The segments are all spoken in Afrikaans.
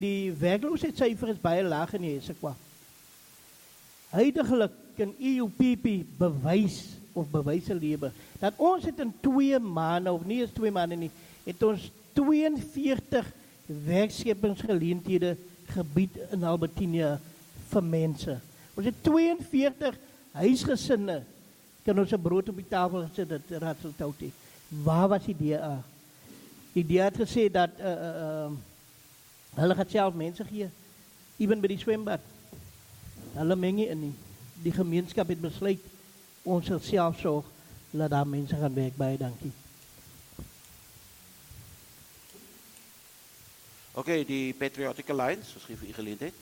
Die werkloosheidssyfer is baie laag in die Essequa. Huidiglik kan EUPP bewyse lewe, dat ons het in 2 maande, of nie eens 2 maande nie, het ons 42 werkskepingsgeleenthede gebied in Albertinia vir mense. Ons het 42 huisgesinne, kan ons 'n brood op die tafel gesit het, Ratseltoutie. Waar was die DA? Die DA het gesê dat hulle gaan self mense gee, even by die swembad. Hulle meng nie in nie. Die gemeenskap het besluit, ons sal self sorg, dat daar mense gaan werk. Baie dankie. Oké, die Patriotic Alliance, ons gee vir u geleentheid.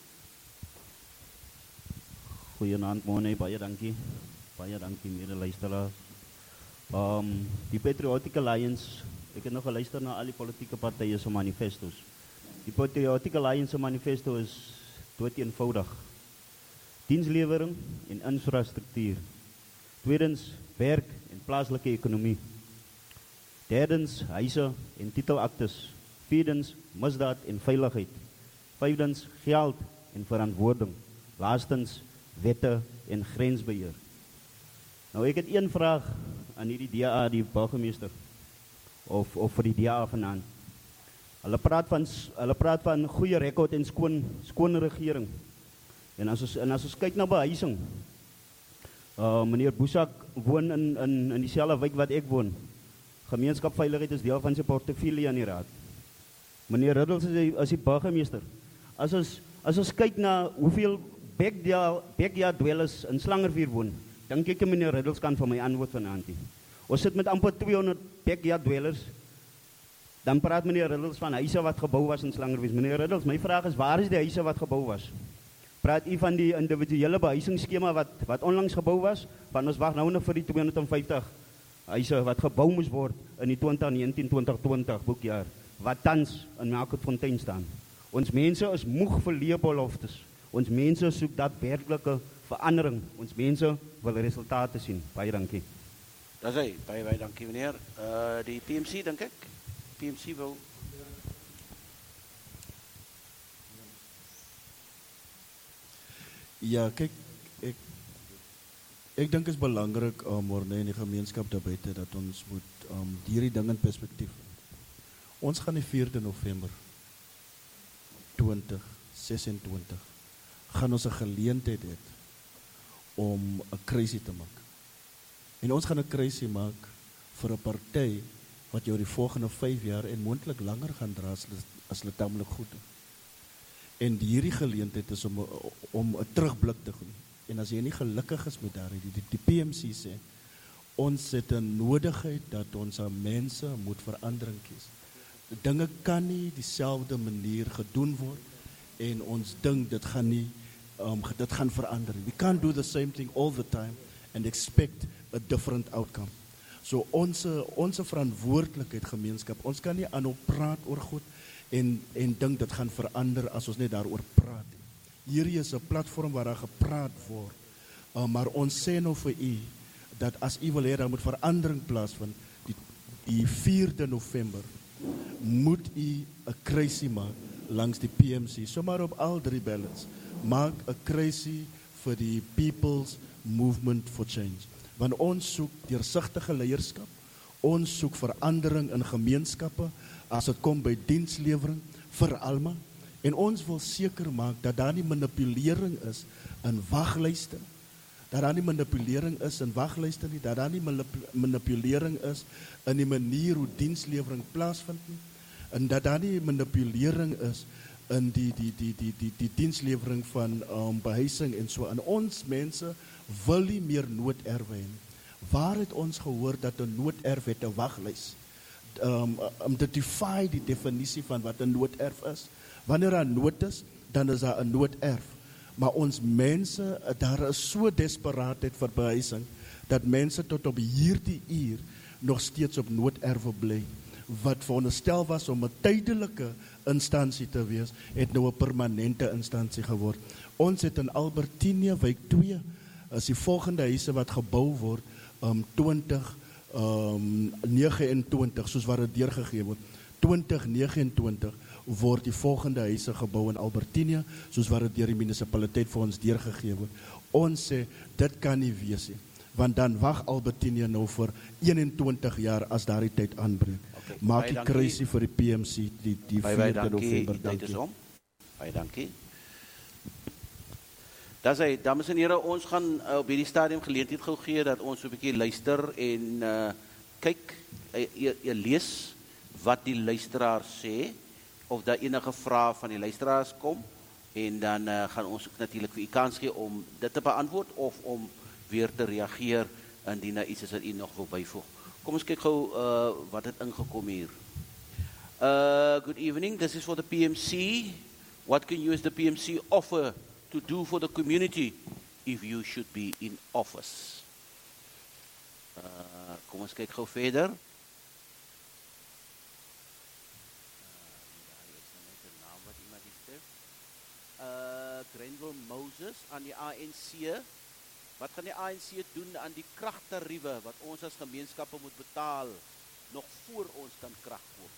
Goeienaand, Mone, baie dankie. Baie dankie, mede-luisteraars. Die Patriotic Alliance, ek het nog geluister na al die politieke partye se manifestos. Die Patriotic Alliance se manifesto is dood eenvoudig. Dienslewering en infrastruktuur. Tweedens, werk en plaaslike ekonomie. Derdens, huise en titelaktes. Vierdens, misdaad en veiligheid. Vyfdens, geld en verantwoording. Laastens, wette en grensbeheer. Nou, ek het een vraag aan hierdie DA, die burgemeester, of vir die DA vanaand. Hulle praat van goeie rekord en skoon regering. En as ons kyk na behuising, meneer Boesak woon in dieselfde wijk wat ek woon. Gemeenskapveiligheid is deel van sy portefeuille aan die raad. Meneer Riddels is die burgemeester. As ons kyk na hoeveel backyard dwellers in Slangervuur woon, dink ek meneer Riddels kan vir my antwoord vanaand. Ons sit met amper 200 backyard dwellers. Dan praat meneer Riddels van huise wat gebou was in Slangervuur. Meneer Riddels, my vraag is, waar is die huise wat gebou was? Praat u van die individuele behuisingsskema wat onlangs gebou was? Want ons wag nou nog vir die 250 huise wat gebou moes word in die 2019-2020 boekjaar, wat tans in Melkfontein staan. Ons mense is moeg vir leebeloftes. Ons mense soek daadwerklike verandering. Ons mense wil resultate sien. Baie dankie. Dis hy, baie dankie meneer. Die PMC dink ek. PMC wil. Ja, kyk, ek dink is belangrik Morne in die gemeenskap daar buite dat ons moet hierdie ding in perspektief. Ons gaan die 4de November 2026 gaan ons 'n geleentheid hê om 'n kruisie te maak. En ons gaan 'n kruisie maak vir 'n party wat jou die volgende 5 jaar en moontlik langer gaan dra as hulle tamelik goed doen. En hierdie geleentheid is om 'n terugblik te doen. En as jy nie gelukkig is met daardie, die PMC sê, ons het 'n nodigheid dat ons mense moet verandering kies. Dinge kan nie dieselfde manier gedoen word en ons dink dit gaan nie dit gaan verander. We can't do the same thing all the time and expect a different outcome. So ons verantwoordelikheid gemeenskap, ons kan nie aanhou praat oor goed en dink dit gaan verander as ons net daaroor praat. Hierdie is 'n platform waar daar gepraat word. Maar ons sê nou vir u dat as u wil hê daar moet verandering plaasvind, die 4de November moet u 'n kruisie maak langs die PMC, sommer op al 3 ballots. Maak 'n kruisie vir die People's Movement for Change. Want ons soek deursigtige leierskap, ons soek verandering in gemeenskappe as dit kom by dienslewering vir almal. En ons wil seker maak dat daar nie manipulering is in waglyste, dat daar nie manipulering is in waglyste nie, dat daar nie manipulering is in die manier hoe dienslewering plaasvind nie, en dat daar nie manipulering is in die dienslewering van behuising en so. En ons mense wil nie meer nooderwe hê. Waar het ons gehoor dat 'n nooderf het 'n waglys? Dit defy die definisie van wat 'n nooderf is. Wanneer daar nood is, dan is daar 'n nooderf. Maar ons mense, daar is so desperaatheid vir behuising, dat mense tot op hierdie uur nog steeds op nooderwe bly. Wat veronderstel was om 'n tydelike instansie te wees, het nou 'n permanente instansie geword. Ons het in Albertinia wijk 2, is die volgende huise wat gebou word, 2029, soos wat dit deurgegee word, 2029, word die volgende huise gebou in Albertinia, soos wat dit deur die munisipaliteit vir ons deurgegee word. Ons sê, dit kan nie wees nie, want dan wag Albertinia nou vir 21 jaar as daardie tyd aanbreek. Okay, Maak baie die dankie. kruisie vir die PMC, die 4de November. Dankie, tyd is om. Baie dankie. Dat is hy, dames en heren, ons gaan op hierdie stadium geleentheid gou gee dat ons 'n bietjie luister en kyk, jy lees wat die luisteraar sê, of daar enige vrae van die luisteraars kom, en dan gaan ons ook natuurlik vir u kans gee om dit te beantwoord, of om weer te reageer, indien daar iets is wat u nog wil byvoeg. Kom ons kyk gou wat het ingekom hier. Good evening, this is for the PMC. What can you as the PMC offer to do for the community if you should be in office? Kom ons kyk gou verder. Grenville Moses aan die ANC. Wat gaan die ANC doen aan die kragtariewe wat ons as gemeenskappe moet betaal nog voor ons kan krag koop?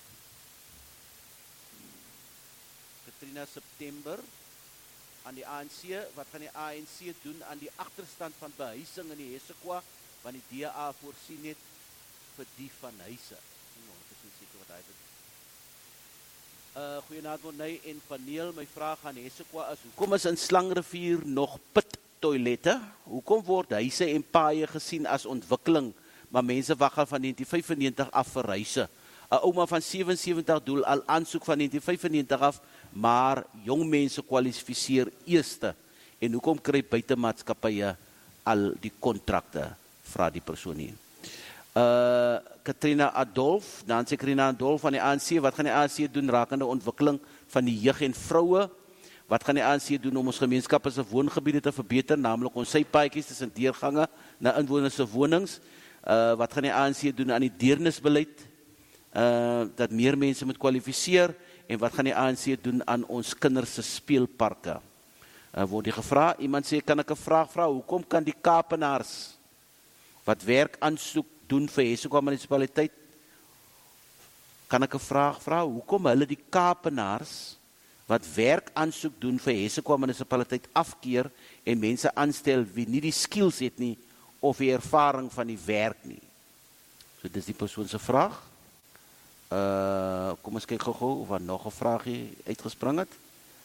Katrina September aan die ANC. Wat gaan die ANC doen aan die agterstand van behuising in die Hessequa, want die DA voorsien net vir die van huise? Ek is nie seker wat hy bedoel. Goeienaand Morney en paneel, my vraag aan Hessequa is, hoekom is in Slangrivier nog pit toilette? Hoekom word huise en paaie gesien as ontwikkeling, maar mense wag al van 1995 af vir huise? 'n Ouma van 77 doen al aansoek van 1995 af, maar jong mense kwalifiseer eerste. En hoekom kry buitemaatskappye al die kontrakte, vra die persoon hier. Katrina Adolf, Nancy Katrina Adolf van die ANC, wat gaan die ANC doen rakende ontwikkeling van die jeug en vroue? Wat gaan die ANC doen om ons gemeenskappe se woongebiede te verbeter, naamlik ons sypaadjies tussen deurgange na inwoners se wonings? Wat gaan die ANC doen aan die deernisbeleid, dat meer mense moet kwalifiseer? En wat gaan die ANC doen aan ons kinders se speelparke? Word die gevra, iemand sê, kan ek 'n vraag vra, hoekom kan die Kaapenaars wat werk aansoek doen vir Hessequa munisipaliteit, kan ek 'n vraag vra, hoekom hulle die Kaapenaars wat werk aansoek doen vir Hessequa munisipaliteit afkeer en mense aanstel wie nie die skills het nie of die ervaring van die werk nie? So dis die persoon se vraag. Kom ons kyk gou of daar nog 'n vraagie uitgespring het.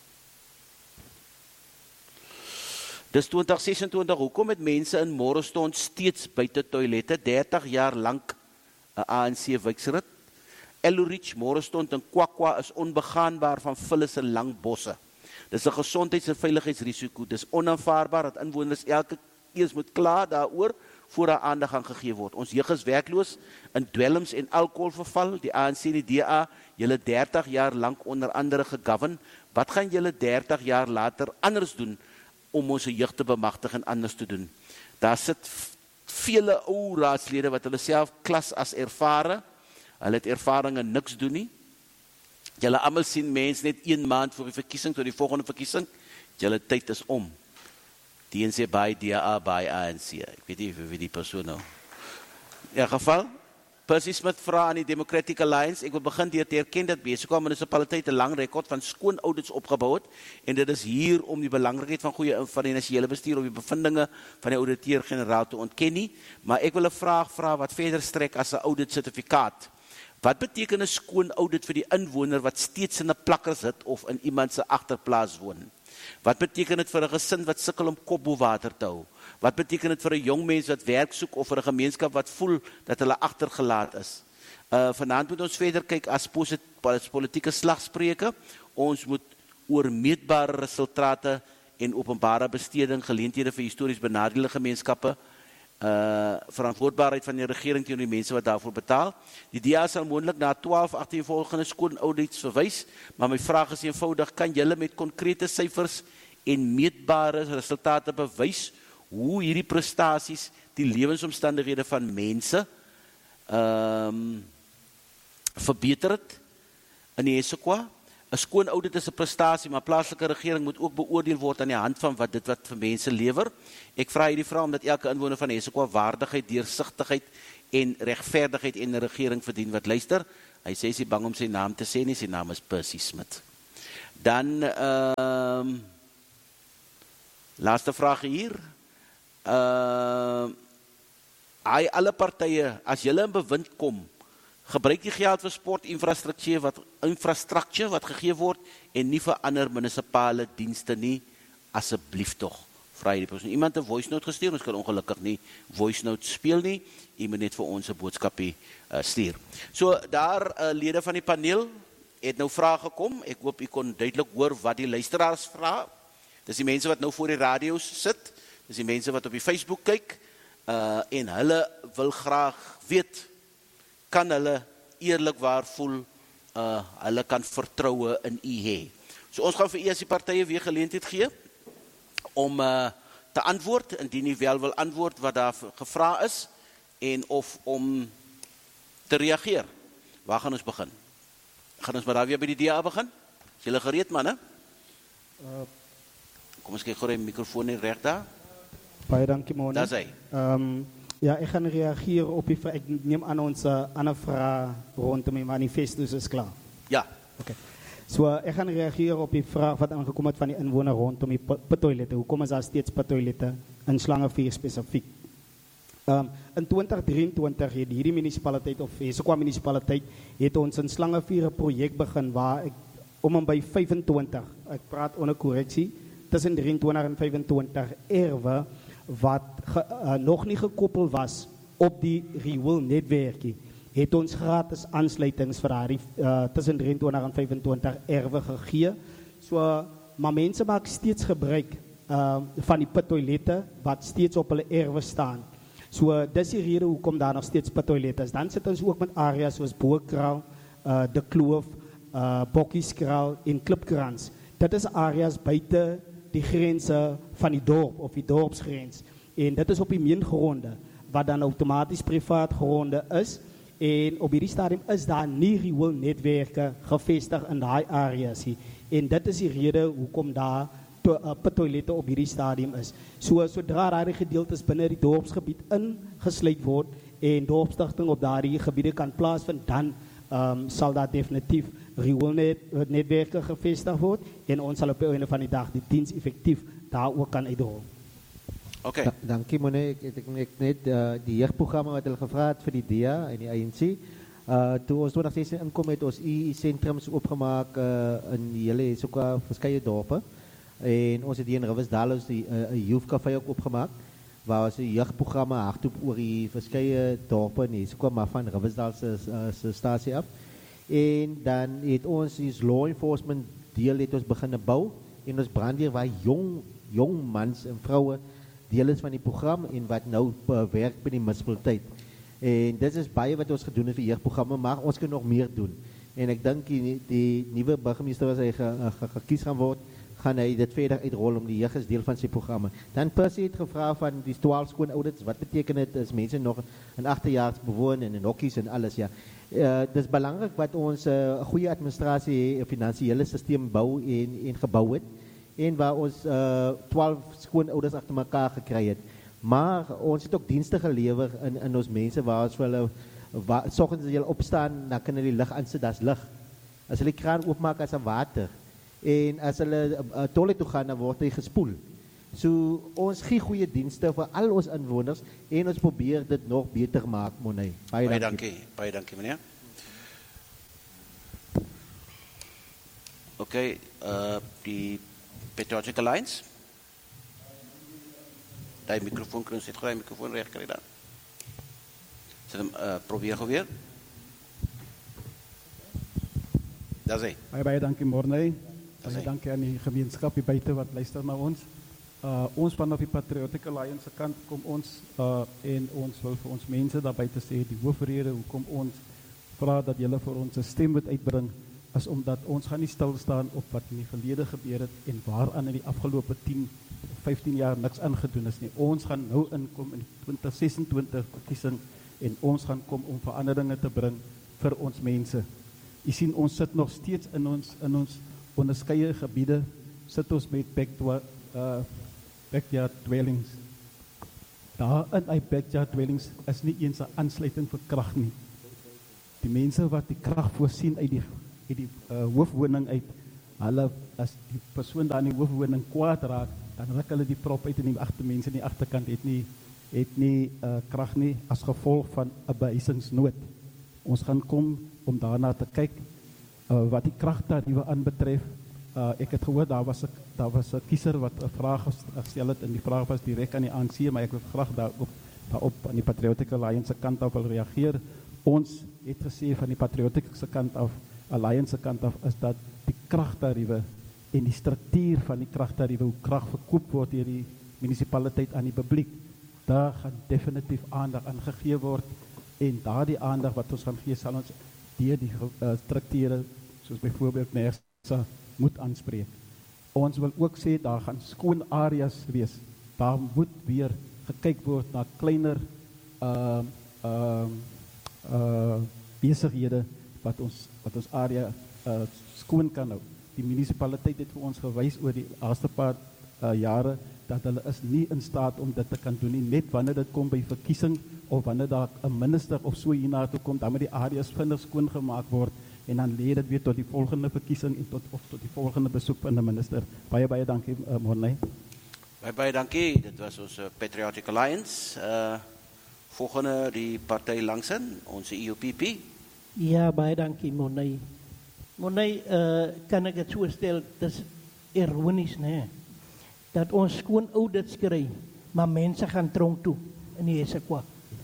Dis 2026, hoekom het mense in Morrestond steeds buite toilette, 30 jaar lank 'n ANC wijkrit? Ellerich, Morrestond en Kwakwa is onbegaanbaar van vullis en lang bosse. Dis 'n gesondheids- en veiligheidsrisiko. Dis onaanvaarbaar dat inwoners elke eers moet kla daaroor voor daar aandag aan gegee word. Ons jeug is werkloos, in dwelms en alkohol verval. Die ANC en die DA, julle 30 jaar lank onder andere gegovern. Wat gaan julle 30 jaar later anders doen om ons jeug te bemagtig en anders te doen? Daar sit vele ou raadslede wat hulle self klas as ervare. Hulle het ervaring en niks doen nie. Julle almal sien mense net 1 maand voor die verkiesing tot die volgende verkiesing. Julle tyd is om. DNC by DA by ANC. Ek weet nie wie die persoon nou. In elk geval, Percy Smith vra aan die Democratic Alliance, ek wil begin deur te erken dat Hessequa munisipaliteit 'n lang rekord van skoon audits opgebou het, en dit is hier om die belangrikheid van goeie finansiële bestuur op die bevindinge van die ouditeur-generaal te ontken nie, maar ek wil 'n vraag vra wat verder strek as 'n audit sertifikaat. Wat beteken 'n skoon audit vir die inwoner wat steeds in 'n plakker sit of in iemand se agterplaas woon? Wat beteken dit vir 'n gesin wat sukkel om kop bo water te hou? Wat beteken dit vir 'n jong mens wat werk soek of vir 'n gemeenskap wat voel dat hulle agtergelaat is? Vanaand moet ons verder kyk as politieke slagspreuke. Ons moet oor meetbare resultate en openbare besteding, geleenthede vir histories benadeelde gemeenskappe, verantwoordbaarheid van die regering teenoor die mense wat daarvoor betaal. Die DA sal moontlik na 12 agtereenvolgende skoon audits verwys, maar my vraag is eenvoudig, kan julle met konkrete syfers en meetbare resultate bewys hoe hierdie prestasies die lewensomstandighede van mense verbeter het in die Hessequa? 'n skoon audit is 'n prestasie, maar plaaslike regering moet ook beoordeel word aan die hand van wat vir mense lewer. Ek vra hierdie vraag omdat elke inwoner van Hessequa waardigheid, deursigtigheid en regverdigheid en 'n regering verdien wat luister. Hy sê hy is bang om sy naam te sê nie, sy naam is Percy Smith. Dan, laaste vraag hier. Hy alle partye, as julle in bewind kom, gebruik die geld vir sportinfrastruktuur wat gegee word en nie vir ander munisipale dienste nie, asseblief tog. Vra jy die persoon. Iemand 'n voice note gestuur, ons kan ongelukkig nie voice note speel nie, jy moet net vir ons 'n boodskapie stuur. So daar lede van die paneel het nou vrae gekom. Ek hoop u kon duidelik hoor wat die luisteraars vra. Dis die mense wat nou voor die radio's sit, dis die mense wat op die Facebook kyk, en hulle wil graag weet, kan hulle eerlikwaar voel, hulle kan vertroue in u hê. So ons gaan vir eers die partye weer geleentheid gee om te antwoord, indien u wel wil antwoord wat daar gevra is, en of om te reageer. Waar gaan ons begin? Gaan ons maar daar weer by die DA begin? Is julle gereed, manne? Kom ons kyk gou die mikrofoon net reg daar. Baie dankie, Mona. Daar is hy. Ja, ek gaan reageer op die, ek neem aan ons ander vraag rondom die manifestos is klaar. Ja. Okay. So, ek gaan reageer op die vraag wat aangekom het van die inwoner rondom die pittoilette. Hoekom is daar steeds pittoilette in Slangevuur spesifiek? In 2023 het hierdie munisipaliteit, of Eshoek munisipaliteit, het ons in Slangevuur 'n projek begin waar ek om en by 25, ek praat onder korreksie, tussen 23 en 25 erwe wat nog nie gekoppel was op die rioolnetwerkie, het ons gratis aansluitings vir daardie tussen 23 en 25 erwe gegee. So, maar mense maak steeds gebruik van die pittoilette wat steeds op hulle erwe staan. So, dis die rede hoekom daar nog steeds pittoilette is. Dan sit ons ook met areas soos Boekraal, De Kloof, Bokkieskraal en Klipkrans. Dit is areas buite die grense van die dorp of die dorpsgrens. En dit is op die meengronde, wat dan outomaties privaat gronde is. En op hierdie stadium is daar nie rioolnetwerke gevestig in daai areas nie. En dit is die rede hoekom daar pittoilette op hierdie stadium is. So, sodra daardie gedeeltes binne die dorpsgebied ingesluit word en dorpstigting op daardie gebiede kan plaasvind, dan sal daar definitief rioolnetwerke gevestig word en ons sal op die einde van die dag die diens effektief daar ook kan uitrol. Okay. Dankie Mone, ek net die jeugprogramme wat hulle gevra het vir die DEA en die ANC. Toe ons 2016 inkom het ons sentrums opgemaak in die hele Eshoek verskeie dorpe. En ons het hier in Riversdal ons die youth café ook opgemaak, waar ons die jeugprogramme hardloop oor die verskeie dorpe in Eshoek, maar van Riversdal se stasie af. En dan het ons die law enforcement deel het ons begin bou en ons brandweer waar jong mans en vroue deel is van die program en wat nou werk by die munisipaliteit. En dit is baie wat ons gedoen het vir jeugprogramme, maar ons kan nog meer doen. En ek dink die nuwe burgemeester as hy gekies gaan word, gaan hy dit verder uitrol om die jeug is deel van sy programme. Dan Percy het gevra van die 12 skoonoudits, wat beteken dit as mense nog in agterjaars bewoon en in hokkies en alles, ja. Dit is belangrik wat ons 'n goeie administrasie en finansiële stelsel bou en gebou het en waar ons 12 skoonouders agter mekaar gekry het. Maar ons het ook dienste gelewer in ons mense waar ons vir hulle soggens as hulle opstaan, dan kan hulle die lig aansit, daar's lig. As hulle die kraan oopmaak, as 'n water. En as hulle toilet toe gaan, dan word hy gespoel. So ons gee goeie dienste vir al ons inwoners en ons probeer dit nog beter maak, Monay. Baie dankie. Baie dankie, meneer. Okay, die Patriotic Alliance. Die microfoon kan ons net gou die microfoon reg kry dan. Sit hem probeer gou weer. Daar sê. Baie dankie Morney. Baie dankie aan die gemeenskap hier buite wat luister na ons. Ons vanaf die Patriotic Alliance kant kom ons en ons wil vir ons mense daar buite sê die hoofrede hoekom ons vra dat julle vir ons 'n stem moet uitbring is omdat ons gaan nie stil staan op wat in die verlede gebeur het en waaraan in die afgelope 10 of 15 jaar niks aangedoen is nie. Ons gaan nou inkom in 2026 verkiesing en ons gaan kom om veranderinge te bring vir ons mense. Jy sien ons sit nog steeds in ons onderskeie gebiede sit ons met backyard dwellings. Daar in die backyard dwellings is nie eens 'n aansluiting vir krag nie. die mense wat die krag voorsien uit die hoofwoning uit, hulle, as die persoon daar in die hoofwoning kwaad raak, dan ruk hulle die prop uit en die mense in die agterkant het nie krag nie as gevolg van 'n behuisingsnood. Ons gaan kom om daarna te kyk wat die kragtariewe aanbetref. Ek het gehoor daar was 'n kiezer wat 'n vraag gestel het en die vraag was direk aan die ANC, maar ek wil graag daarop aan die Patriotic Alliance se kant af wil reageer. Ons het gesê van die Patriotic se kant af, Alliance se kant af, is dat die kragtariewe en die struktuur van die kragtariewe, hoe krag verkoop word deur die munisipaliteit aan die publiek, daar gaan definitief aandag aan gegee word en daardie aandag wat ons gaan gee sal ons deur die strukture soos byvoorbeeld NERSA moet aanspreek. Ons wil ook sê daar gaan skoon areas wees. Daar moet weer gekyk word na kleiner besighede wat ons area skoon kan hou. Die munisipaliteit het vir ons gewys oor die laaste paar jare dat hulle is nie in staat om dit te kan doen nie. Net wanneer dit kom by verkiesing of wanneer daar 'n minister of so hierna toe kom, dan moet die areas vinnig skoon gemaak word en dan lê dit weer tot die volgende verkiesing en tot die volgende besoek van 'n minister. Baie dankie, Morney. Baie dankie. Dit was ons Patriotic Alliance. Volgende die party langsin, ons EUPP. Ja, baie dankie, Morney. Morney, kan ek het so stel, dis ironies, nee, dat ons skoon audits kry, maar mense gaan tronk toe in die Essequa.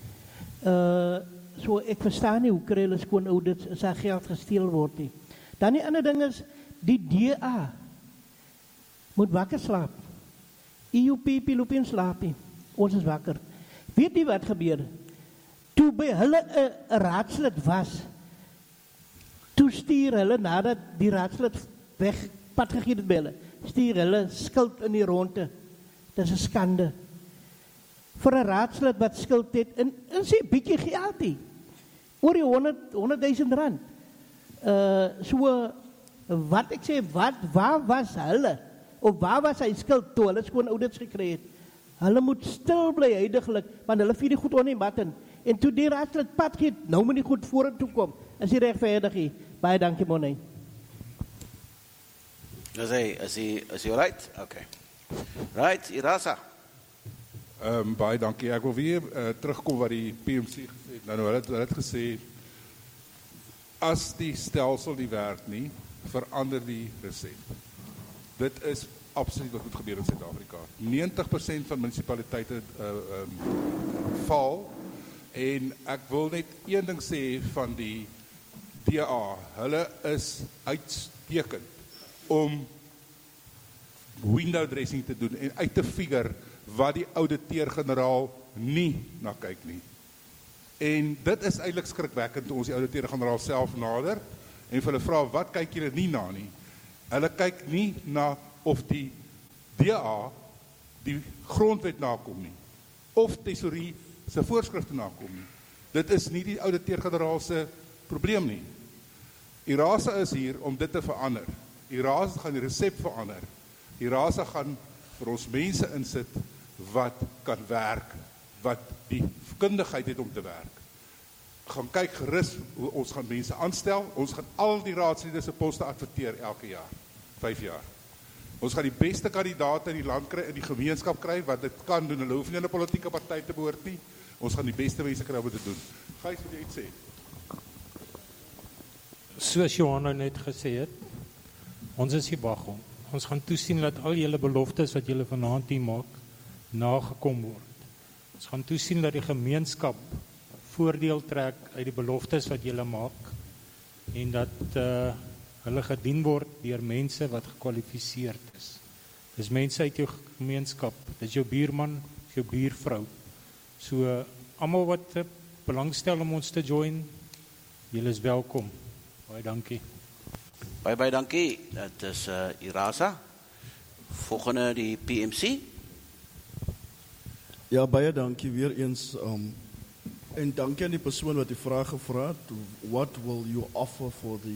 So ek verstaan nie hoe kry hulle skoon audits as daar geld gesteel word nie. Dan die ander ding is, die DA moet wakker slaap. EUPP loop in slaap nie. Ons is wakker. Weet jy wat gebeur? Toe by hulle 'n raadslid was, toe stuur hulle nadat die raadslid wegpad gegee het by hulle, stuur hulle skuld in die ronde. Dis 'n skande. Vir 'n raadslid wat skuld het en sê bietjie geld nie. Oor die 100.000 rand. So wat ek sê, waar was hulle? Of waar was hy skuld toe hulle skoon audits gekry het? Hulle moet stil bly huidiglik, want hulle vier die goed on die mat in. En toe die raadslid pad gee, nou moet die goed vorentoe kom. Is die regverdig hier. Baie dankie, Morney. Is hy right? Okay. Right, Irasa. Baie dankie. Ek wil weer terugkom wat die PMC gesê het. Nou hulle het gesê as die stelsel nie werk nie, verander die resept. Dit is absoluut wat moet gebeur in Suid-Afrika. 90% van munisipaliteite val en ek wil net een ding sê van die DA. Hulle is uitstekend om window dressing te doen en uit te figure wat die ouditeur-generaal nie na kyk nie. En dit is eintlik skrikwekkend toe ons die ouditeur-generaal self nader en vir hulle vra, wat kyk julle nie na nie? Hulle kyk nie na of die DA die grondwet nakom nie, of tesourie se voorskrifte nakom nie. Dit is nie die ouditeur-generaal se probleem nie. IRASA is hier om dit te verander. IRASA gaan die resept verander. IRASA gaan vir ons mense insit wat kan werk, wat die kundigheid het om te werk. Gaan kyk gerus hoe ons gaan mense aanstel. Ons gaan al die raadslede se poste adverteer elke jaar, 5 jaar. Ons gaan die beste kandidaate in die land kry, in die gemeenskap kry, wat dit kan doen. Hulle hoef nie in 'n politieke party te behoort nie. Ons gaan die beste mense kry om dit te doen. Gys, wat jy iets sê? Soos Johan net gesê het, ons is die bagom. Ons gaan toesien dat al julle beloftes wat julle vanaand hier maak, nagekom word. Ons gaan toesien dat die gemeenskap voordeel trek uit die beloftes wat julle maak en dat hulle gedien word deur mense wat gekwalifiseerd is. Dis mense uit jou gemeenskap, dis jou buurman, jou buurvrou. So almal wat belangstel om ons te join, julle is welkom. Baie dankie. Baie dankie. Dit is IRASA. Volgende die PMC. Ja, baie dankie weer eens. En dankie aan die persoon wat die vraag gevra het. What will you offer for the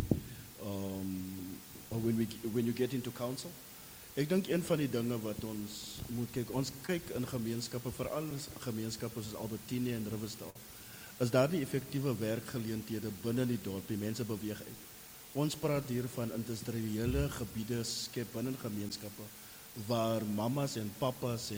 when you get into council? Ek dink een van die dinge wat ons moet kyk, ons kyk in gemeenskappe, veral gemeenskappe soos Albertine en Riversdale, is daar nie effektiewe werkgeleenthede binne die dorp, die mense beweeg uit. Ons praat hier van industriële gebiede skep binne gemeenskappe waar mamas en papas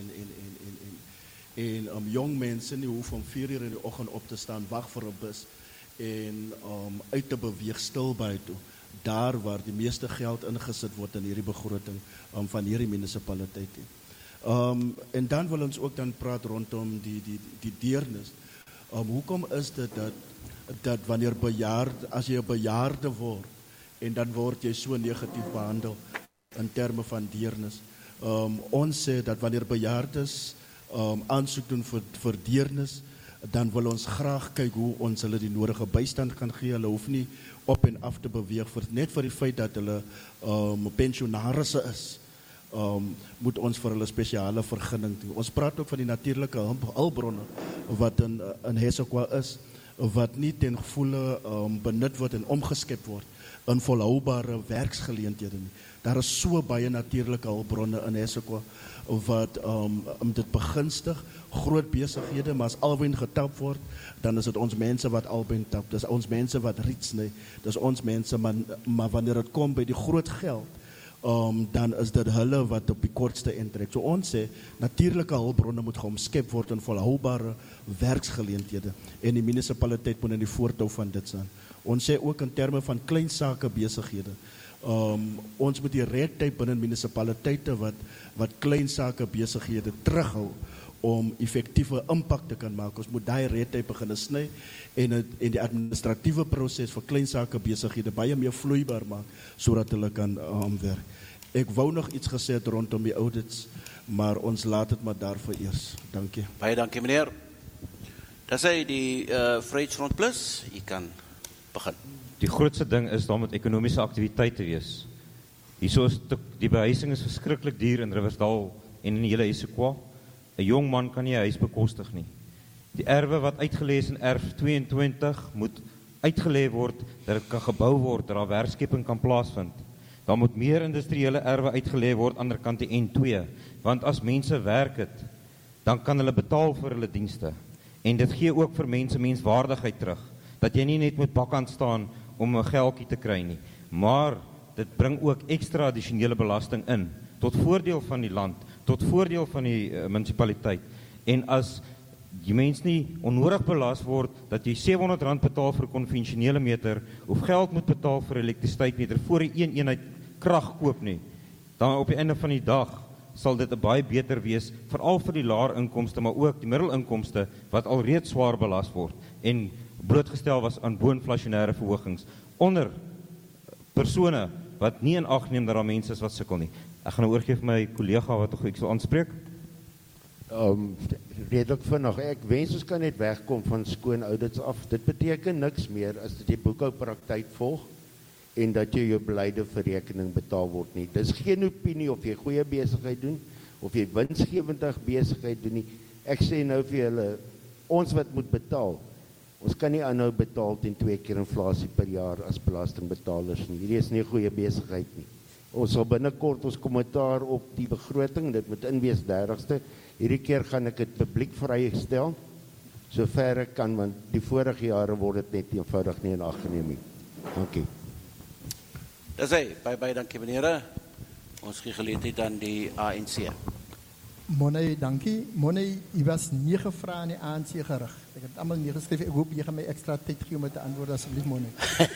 en jong mense nie hoef om 4 uur in die oggend op te staan, wag vir 'n bus en uit te beweeg stilby toe, daar waar die meeste geld ingesit word in hierdie begroting van hierdie munisipaliteit. En dan wil ons ook dan praat rondom die deernis. Hoekom is dit dat wanneer as jy 'n bejaarde word en dan word jy so negatief behandel in terme van deernis? Ons sê dat wanneer bejaardes aansoek doen vir deernis, dan wil ons graag kyk hoe ons hulle die nodige bystand kan gee. Hulle hoef nie op en af te beweeg net vir die feit dat hulle pensionarisse is. Moet ons vir hulle spesiale vergunning doen. Ons praat ook van die natuurlike hulpbronne wat in Hessequa is, wat nie ten gevoele benut word en omgeskep word in volhoubare werksgeleenthede nie. Daar is so baie natuurlike hulpbronne in Hessequa wat dit begunstig, groot besighede, maar as alwen getap word, dan is dit ons mense wat alwen tap, dis ons mense wat riets nie, dis ons mense, maar wanneer het kom by die groot geld, dan is dit hulle wat op die kortste intrek. So ons sê, natuurlike hulpbronne moet geomskep word in volhoubare werksgeleenthede, en die munisipaliteit moet in die voortou van dit staan. Ons sê ook in terme van klein sake besighede, ons moet die redtyd binne munisipaliteite wat klein sake besighede terughou om effektiewe impak te kan maak. Ons moet daai redtyd begin sny en die administratiewe proses vir klein sake besighede baie meer vloeibaar maak sodat hulle kan werk. Ek wou nog iets gesê het rondom die audits, maar ons laat dit maar daarvoor eers. Dankie. Baie dankie meneer. Dis hy die Vryheidsfront Plus, jy kan begin. Die grootste ding is daar moet ekonomiese aktiwiteit te wees. Hierso is die behuising is verskriklik duur in Riversdal en in die hele Hessequa. 'n Jong man kan nie 'n huis bekostig nie. Die erwe wat uitgelê is in erf 22 moet uitgelê word dat dit kan gebou word, dat daar werkskeping kan plaasvind. Daar moet meer industriële erwe uitgelê word aan die kant die N2, want as mense werk het, dan kan hulle betaal vir hulle dienste. En dit gee ook vir mense menswaardigheid terug, dat jy nie net moet bakkant staan om 'n geldjie te kry nie, maar dit bring ook ekstra addisionele belasting in, tot voordeel van die land, tot voordeel van die munisipaliteit. En as die mens nie onnodig belas word, dat jy R700 betaal vir 'n konvensionele meter, of geld moet betaal vir 'n elektrisiteitsmeter, voor jy een eenheid krag koop nie, dan op die einde van die dag, sal dit 'n baie beter wees, veral vir die laer inkomste, maar ook die middelinkomste, wat alreeds swaar belas word, en blootgestel was aan bo-inflasionêre verhogings, onder persone, wat nie in ag neem dat daar mense is wat sukkel nie. Ek gaan nou oorgee vir my kollega wat ek sal aanspreek. Redelik vinnig, ek wens ons kan net wegkom van skoon audits af. Dit beteken niks meer as dat jy boekhoudpraktyk volg en dat jy jou beleide vir rekening betaal word nie. Dis geen opinie of jy goeie besigheid doen of jy winsgewende besigheid doen nie. Ek sê nou vir julle, ons wat moet betaal, ons kan nie aanhou betaal teen 2 keer inflasie per jaar as belastingbetalers nie. Hierdie is nie 'n goeie besigheid nie. Ons sal binnekort ons kommentaar op die begroting, dit moet inwees 30ste. Hierdie keer gaan ek dit publiek vrystel, sover ek kan, want die vorige jare word dit net eenvoudig nie in ag geneem nie. Dankie. Dis hy, baie dankie meneer. Ons gee geleentheid aan die ANC. Money, dankie. Money, jy was nie gevra aan die ANC gerig. Ek het allemaal neergeskryf. Ek hoop jy gaan my extra tyd gee om het te antwoord, asseblief Money.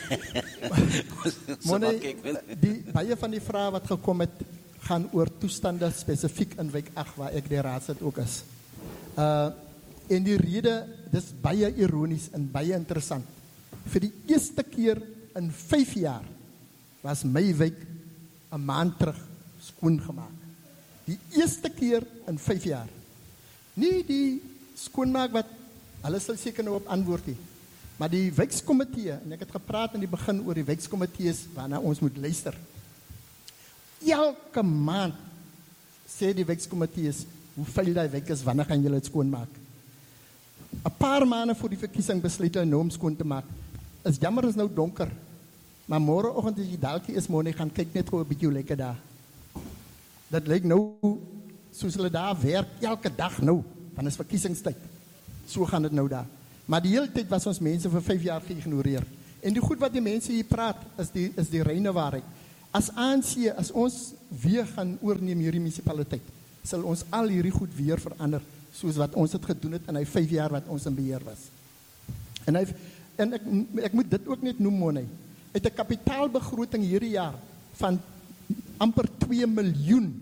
Money, die baie van die vrae wat gekom het, gaan oor toestande spesifiek in wijk 8, waar ek die raadslid ook is. En die rede, dis baie ironies en baie interessant. Vir die eerste keer in 5 jaar was my wijk 'n maand terug skoon gemaak. Die eerste keer in 5 jaar. Nie die skoonmaak wat, hulle sal seker nou op antwoord nie, maar die wijkskomitee, en ek het gepraat in die begin oor die wijkskomitees, waarna ons moet luister. Elke maand sê die wijkskomitees, hoe vuil die wijk is, wanneer gaan julle het skoonmaak? 'n paar maande voor die verkiesing besluit hulle nou om skoon te maak. Is jammer, is nou donker, maar morgenoggend as jy dalkie is, Money, gaan kyk net gou 'n bietjie hoe lyk dit daar. Dat lyk nou, soos hulle daar werk, elke dag nou, dan is verkiesingstyd. So gaan dit nou daar. Maar die hele tyd was ons mense vir 5 jaar geïgnoreer. En die goed wat die mense hier praat, is die reine waarheid. As ANC, as ons weer gaan oorneem hierdie munisipaliteit, sal ons al hierdie goed weer verander, soos wat ons het gedoen het in die 5 jaar wat ons in beheer was. En ek moet dit ook net noem, Money. Uit 'n kapitaalbegroting hierdie jaar van amper 2 miljoen,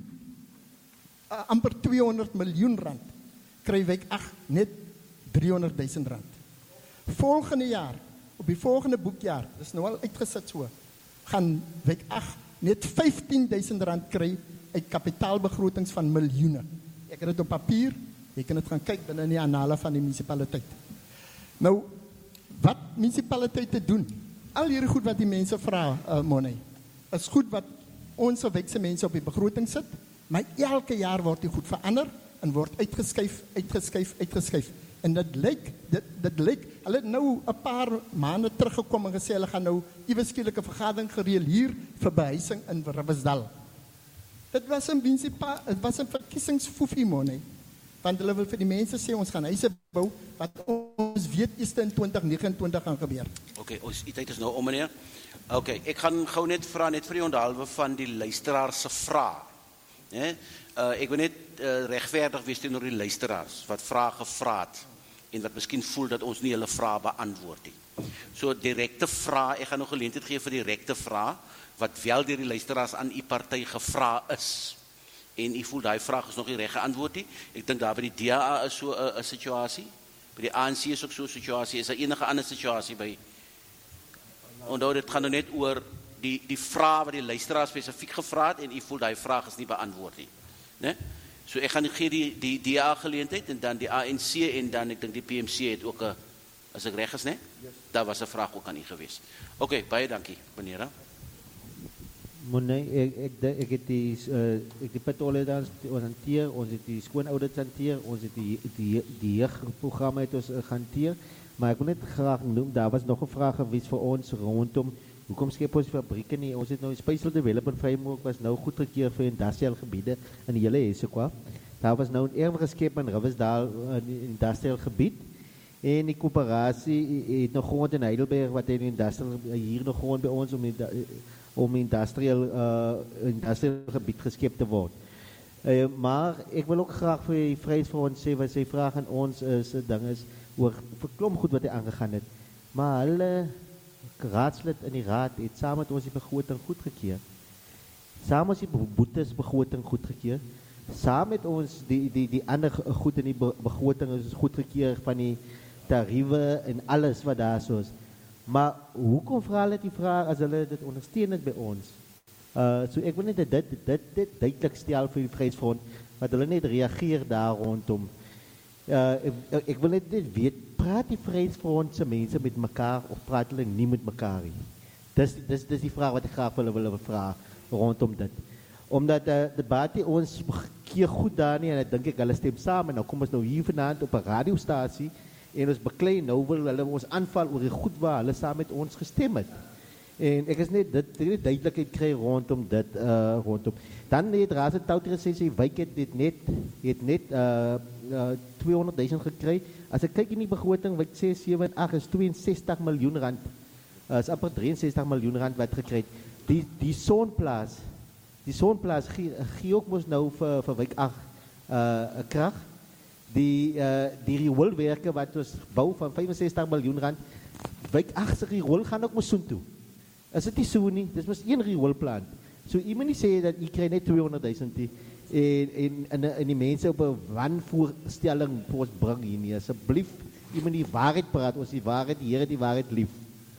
amper 200 miljoen rand, kry Wijk 8 net 300.000 rand. Volgende jaar, op die volgende boekjaar, dis nou al uitgesit so, gaan Wijk 8 net 15.000 rand kry uit kapitaalbegrotings van miljoene. Ek het dit op papier, jy kan dit gaan kyk binne in die annale van die munisipaliteit. Nou, wat munisipaliteite doen, al hierdie goed wat die mense vra, Money, is goed wat ons Wijkse mense op die begroting sit, maar elke jaar word die goed verander en word uitgeskuif. En dit lyk, hulle het nou 'n paar maande teruggekom en gesê hulle gaan nou iewes skielik 'n vergadering gereël hier vir behuising in Riversdal. Dit was 'n verkiesingsfoefie, Money. Want hulle wil vir die mense sê ons gaan huise bou wat ons weet eers in 2029 gaan gebeur. Okay, ons tyd is nou om, meneer. Okay, ek gaan gou net vra net vir die onthaalwe van die luisteraar se vrae. Ek wil net regverdig wees teenoor die luisteraars wat vrae gevra het en wat miskien voel dat ons nie hulle vrae beantwoord nie. So direkte vrae, ek gaan nog geleentheid gee vir direkte vrae wat wel deur die luisteraars aan u party gevra is. En u voel daai vraag is nog nie reg geantwoord nie. Ek dink daar by die DA is so 'n situasie. By die ANC is ook so 'n situasie. Is daar enige ander situasie by? Onthou dit gaan nou net oor die vraag wat die luisteraar spesifiek gevra het en u voel daai vraag is nie beantwoord nie. Né? So ek gaan gee die DA geleentheid en dan die ANC en dan ek dink die PMC het ook 'n, as ek reg is, né? Yes. Daar was 'n vraag ook aan u gewees. Okay, baie dankie, meneer. Money, ek het die patolle hanteer, ons het die skoonoudits hanteer, ons het die jeugprogramme het ons hanteer, maar ek wil net graag noem, daar was nog 'n vraag gewees vir ons rondom hoekom skep ons fabrieke nie? Ons het nou 'n Spatial Development Framework was nou goedgekeur vir industriële gebiede in die hele Essequa. Daar was nou 'n erf geskep in Riversdal in die industriële gebied en die koöperasie het nog grond in Heidelberg wat in industriële hier nog grond by ons om industriële gebied geskep te word. Maar ek wil ook graag vir die Vryheidsfront sê wat sy vraag aan ons is, ding is oor verklom goed wat hy aangegaan het. Maar hulle raadslid in die raad het saam met ons die begroting goedgekeur. Saam met die boetes begroting goedgekeur. Saam met ons die ander goed in die begroting is goedgekeur van die tariewe en alles wat daar so is. Maar hoekom vra hulle die vraag as hulle dit ondersteun het by ons? So ek wil net dit duidelik stel vir die Vryheidsfront wat hulle net reageer daar rondom. Ek wil net weet, praat die Vryheidsfront se mense met mekaar of praat hulle nie met mekaar nie? Dis die vraag wat ek graag wil vra rondom dit. Omdat debat ons keer goed daar nie en ek dink hulle stem saam en nou kom ons nou hier vanaand op 'n radiostasie en ons beklei nou wil hulle ons aanval oor die goed waar hulle saam met ons gestem het. En ek is net dit duidelikheid kry rondom dit rondom. Dan het Raad se Touter gesê sy wijk het net 200.000 gekry. As ek kyk in die begroting wat sê 7 en 8 is 62 miljoen rand. Is amper 63 miljoen rand wat gekry het. Die sonplaas gee ook mos nou vir wijk 8 krag. Die rioolwerke wat ons bou van 65 miljoen rand. Wijk 8 se riool gaan ook mos soontoe. Is dit nie so nie? Dis mos een rioolplant. So iemand nie sê dat jy kry net 200.000 en die mense op 'n wanvoorstelling vir ons bring hier nie. Asseblief, iemand die waarheid praat, ons die waarheid, die Here die waarheid lief.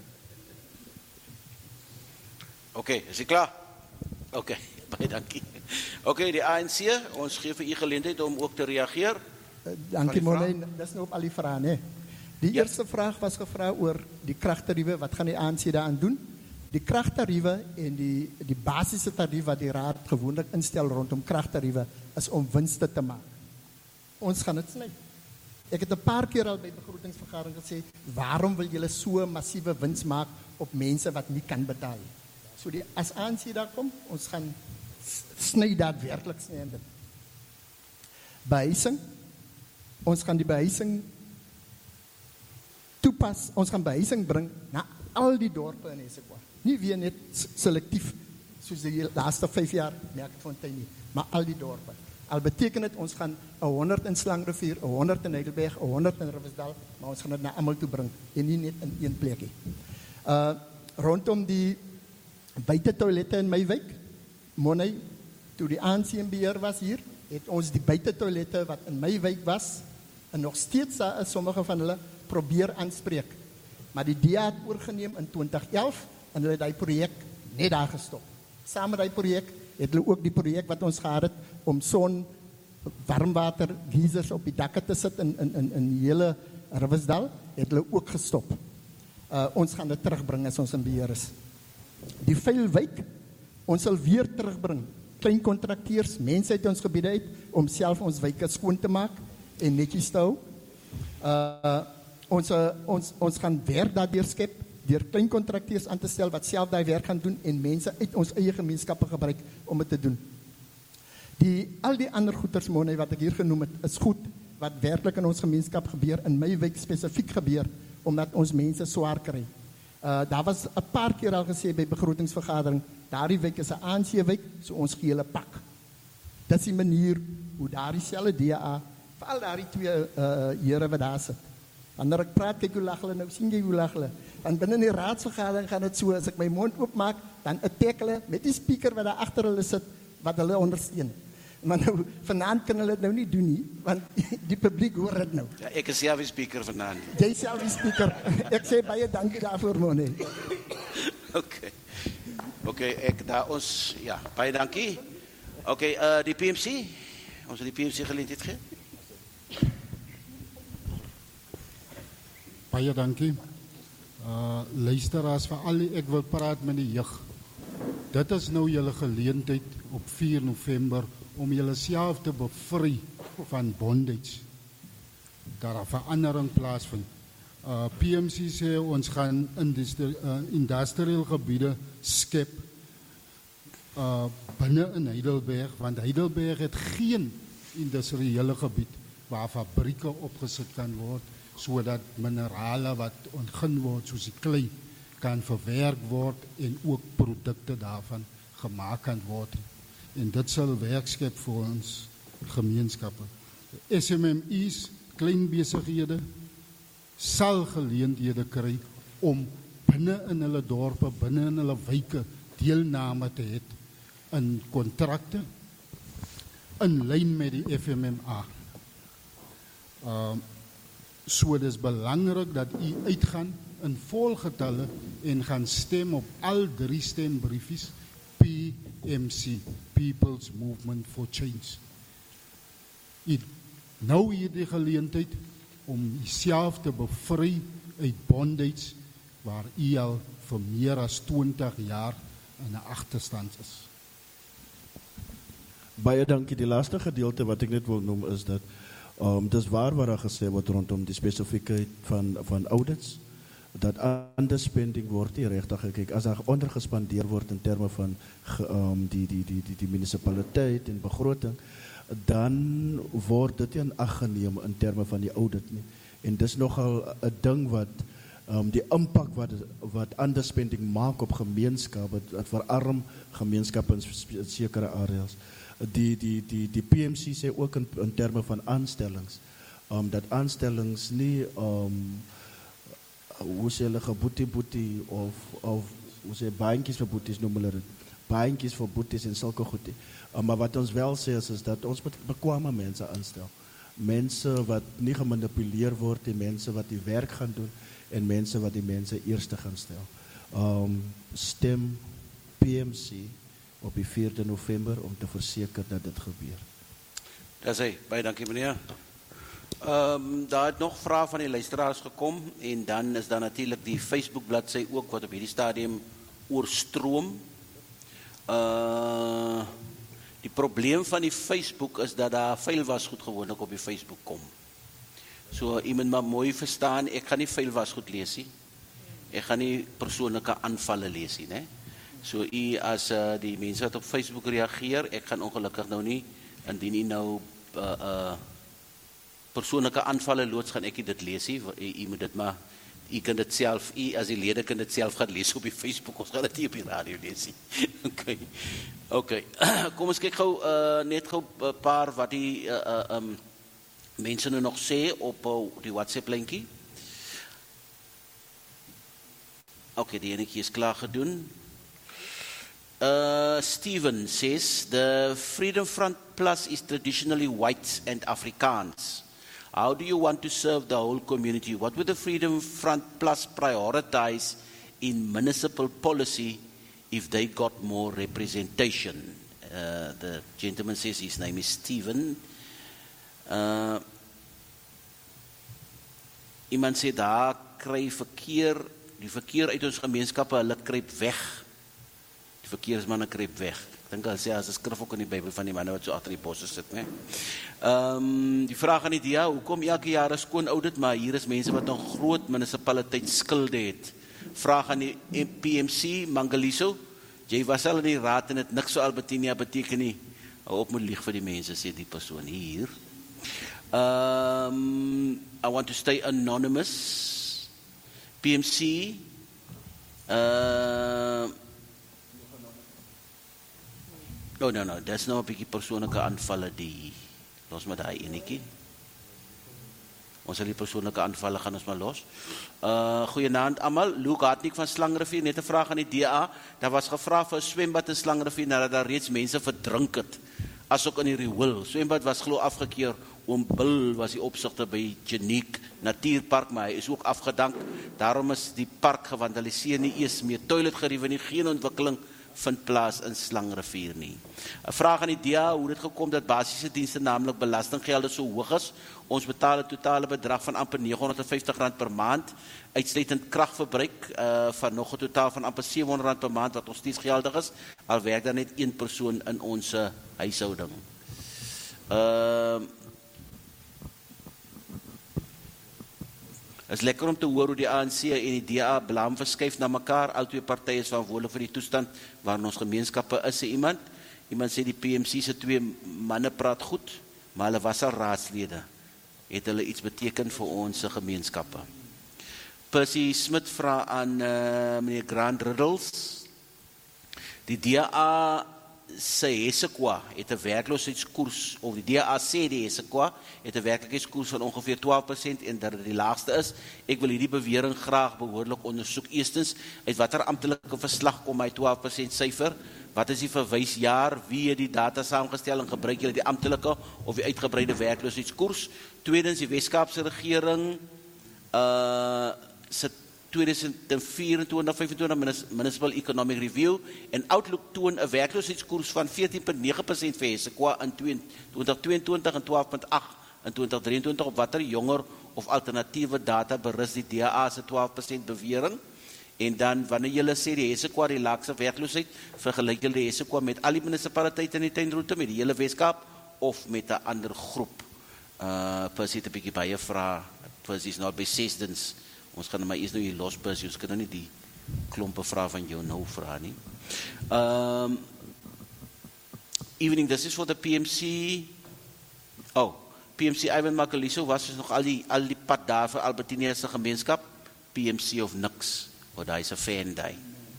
Okay, is jy klaar? Okay, baie dankie. Okay, die ANC, ons gee vir u geleentheid om ook te reageer. Dankie Money, dis nou op al die vrae, né? Die eerste vraag was gevra oor die kragtariewe, wat gaan die ANC daaraan doen? Die kragtariewe en die basiese tarief wat die raad gewoonlik instel rondom kragtariewe is om winste te maak. Ons gaan dit sny. Ek het 'n paar keer al by begrotingsvergadering gesê, waarom wil julle so massiewe wins maak op mense wat nie kan betaal nie? So as ANC daar kom, ons gaan sny daadwerklik sny in dit. Behuising, ons gaan die behuising toepas, ons gaan behuising bring na al die dorpe in Essequa. Nie weer net selectief, soos die laaste 5 jaar, Merkfontein nie, maar al die dorpe. Al beteken het, ons gaan 100 in Slangrivier, 100 in Heidelberg, 100 in Riversdal, maar ons gaan dit na almal toe bring, en nie net in een plekkie. Rondom die buitetoilette in my wijk, Money, toe die ANC in beheer was hier, het ons die buitetoilette wat in my wijk was, en nog steeds is sommige van hulle probeer aanspreek. Maar die DA het oorgeneem in 2011, en hulle het die projek net daar gestop. Saam met die projek het hulle ook die projek wat ons gehad het, om son, warmwater, geysers op die dakke te sit in die hele Riversdal, het hulle ook gestop. Ons gaan dit terugbring as ons in beheer is. Die vuil wijk, ons sal weer terugbring. Klein kontrakteurs, mense uit ons gebiede uit, om self ons wijke skoon te maak en netjies te hou. Ons gaan werk daardeur skep, deur klein kontrakteurs aan te stel wat self daai werk gaan doen en mense uit ons eie gemeenskappe gebruik om dit te doen. Al die ander goeders, Money, wat ek hier genoem het, is goed wat werklik in ons gemeenskap gebeur, in my wijk spesifiek gebeur, omdat ons mense swaar kry. Daar was 'n paar keer al gesê by begrotingsvergadering, daardie wijk is 'n ANC-wijk, so ons gee hulle pak. Dit is die manier hoe daardie selfe DA, veral daardie twee here wat daar sit. Wanneer ek praat, kyk hoe lag hulle, nou sien jy hoe lag hulle. En binne die raadsvergadering gaan dit so, as ek my mond oopmaak, dan attack hulle met die speaker wat daar agter hulle sit, wat hulle ondersteun. Maar nou, vanaand kan hulle dit nou nie doen nie, want die publiek hoor dit nou. Ja, ek is self die speaker vanaand. Jy self die speaker. Ek sê baie dankie daarvoor, Money. Oké, ek daar ons, ja, baie dankie. Oké, die PMC, ons het die PMC geleentheid gegee. Baie dankie. Luisteraars, veral ek wil praat met die jeug. Dit is nou julle geleentheid op 4 November om julle self te bevry van bondage. Daar 'n verandering plaasvind. PMC sê ons gaan industriële gebiede skep binne in Heidelberg, want Heidelberg het geen industriële gebied waar fabrieke opgesit kan word, sodat minerale wat ontgin word, soos die klei, kan verwerk word en ook produkte daarvan gemaak kan word. En dit sal werk skep vir ons gemeenskappe. SMME's, klein besighede, sal geleenthede kry om binne in hulle dorpe, binne in hulle wijke deelname te hê in kontrakte in lyn met die FMMA. So dis belangrik dat u uitgaan in volgetalle en gaan stem op al 3 stembriefies PMC, People's Movement for Change. Nou hier die geleentheid om jouself te bevry uit bondage waar u al vir meer as 20 jaar in 'n agterstand is. Baie dankie. Die laaste gedeelte wat ek net wil noem is dat dis waar wat daar gesê word rondom die spesifiekheid van audits, dat underspending word nie regtig gekyk. As daar ondergespandeer word in terme van die munisipaliteit en begroting, dan word dit nie in ag geneem in terme van die audit nie. En dis nogal 'n ding wat die impak wat underspending maak op gemeenskappe, wat verarm gemeenskappe in sekere areas. Die PMC sê ook in terme van aanstellings, dat aanstellings nie hoe sê hulle geboetie of hoe sê baantjies vir boeties noem hulle dit, baantjies vir boeties en sulke goed. Maar wat ons wel sê is dat ons moet bekwame mense aanstel. Mense wat nie gemanipuleer word, die mense wat die werk gaan doen en mense wat die mense eerste gaan stel. Stem PMC op die 4de November om te verseker dat dit gebeur. Dis hy, baie dankie meneer. Daar het nog vrae van die luisteraars gekom en dan is daar natuurlik die Facebook bladsy ook wat op hierdie stadium oorstroom. Die probleem van die Facebook is dat daar vuil wasgoed gewoonlik op die Facebook kom. So iemand maar mooi verstaan, ek gaan nie vuil wasgoed lees nie. Ek gaan nie persoonlike aanvalle lees nie, né? So u as die mense wat op Facebook reageer, ek gaan ongelukkig nou nie indien u nou persoonlike aanvalle loods gaan ek dit lees nie. U moet dit maar U kan dit self, as die lede kan dit self gaan lees op die Facebook, ons gaan dit nie op die radio lees nie. Okay. Kom ons kyk gou, net gou 'n paar wat die mense nou nog sê op die WhatsApp linkie. Okay, die enetjie is klaar gedoen. Steven says, the Freedom Front Plus is traditionally white and Afrikaans. How do you want to serve the whole community? What would the Freedom Front Plus prioritize in municipal policy if they got more representation? The gentleman says his name is Steven. Iemand sê daar kry die verkeer uit ons gemeenskappe, hulle kruip weg. Die verkeersmanne kruip weg. Ek dink hulle sê as 'n skrif ook in die Bybel van die manne wat so agter die bosse sit, né? Die vraag aan die DA, hoekom elke jaar 'n skoon audit, maar hier is mense wat 'n groot munisipaliteit skulde het. Vraag aan die PMC, Mangaliso, jy was al in die raad en het niks so Albertinia beteken nie. Hou op met lieg vir die mense, sê die persoon hier. I want to stay anonymous. PMC, no, that's nou 'n bietjie persoonlike aanvalle die, los maar daai enetjie. Ons sal die persoonlike aanvalle gaan ons maar los. Goeienaand almal, Luke Hartnik van Slangrivier, net 'n vraag aan die DA. Daar was gevra vir 'n swembad in Slangrivier nadat daar reeds mense verdrink het, asook in die riool. Swembad was glo afgekeur. Oom Bill was die opsigter by Geniek Natuurpark, maar hy is ook afgedank. Daarom is die park gewandaliseer, nie eers meer toiletgeriewe nie, geen ontwikkeling vind plaas in Slangrivier nie. 'n Vraag aan die DA, hoe dit gekom dat basiese dienste, naamlik belastinggelde, so hoog is. Ons betaal 'n totale bedrag van amper R950 per maand, uitsluitend kragverbruik, van nog 'n totaal van amper R700 per maand, wat ons steeds geldig is, al werk daar net een persoon in ons huishouding. Het is lekker om te hoor hoe die ANC en die DA blaam verskuif na mekaar. Al twee partye is verantwoordelik vir die toestand waarin ons gemeenskappe is. Iemand sê die PMC se twee manne praat goed, maar hulle was al raadslede. Het hulle iets beteken vir ons gemeenskappe? Percy Smith vra aan meneer Grant Riddles. Die DA sê Hesekwa het 'n werkloosheidskoers, of die DA sê die Hesekwa het 'n werklikheidskoers van ongeveer 12% en dat dit die laagste is. Ek wil hierdie bewering graag behoorlik ondersoek. Eerstens, uit watter amptelike verslag kom hy 12% syfer? Wat is die verwysjaar? Wie het die data saamgestel en gebruik julle die amptelike of die uitgebreide werkloosheidskoers? Tweedens, die Wes-Kaapse regering se 2024-25 Municipal Economic Review en Outlook toon 'n werkloosheidskoers van 14.9% vir Hesekwa in 2022 en 12.8 in 2023. Op watter jonger of alternatiewe data berus die DA se 12% bewering? En dan wanneer julle sê die Hesekwa die laagste werkloosheid, vergelyk julle die Hesekwa met al die munisipaliteite in die tuinroete, met die hele Weskaap of met 'n ander groep? Percy het 'n bietjie baie vra. Percy is nou by Sesdens. Ons gaan maar eers nou hier los, Percy. Ons kan nou nie die klompe vrae van jou nou vra nie. Evening, this is for the PMC. PMC Ivan Makaliso was dus nog al die pad daar vir Albertinia se gemeenskap. PMC of niks. Want hy is 'n fan daai.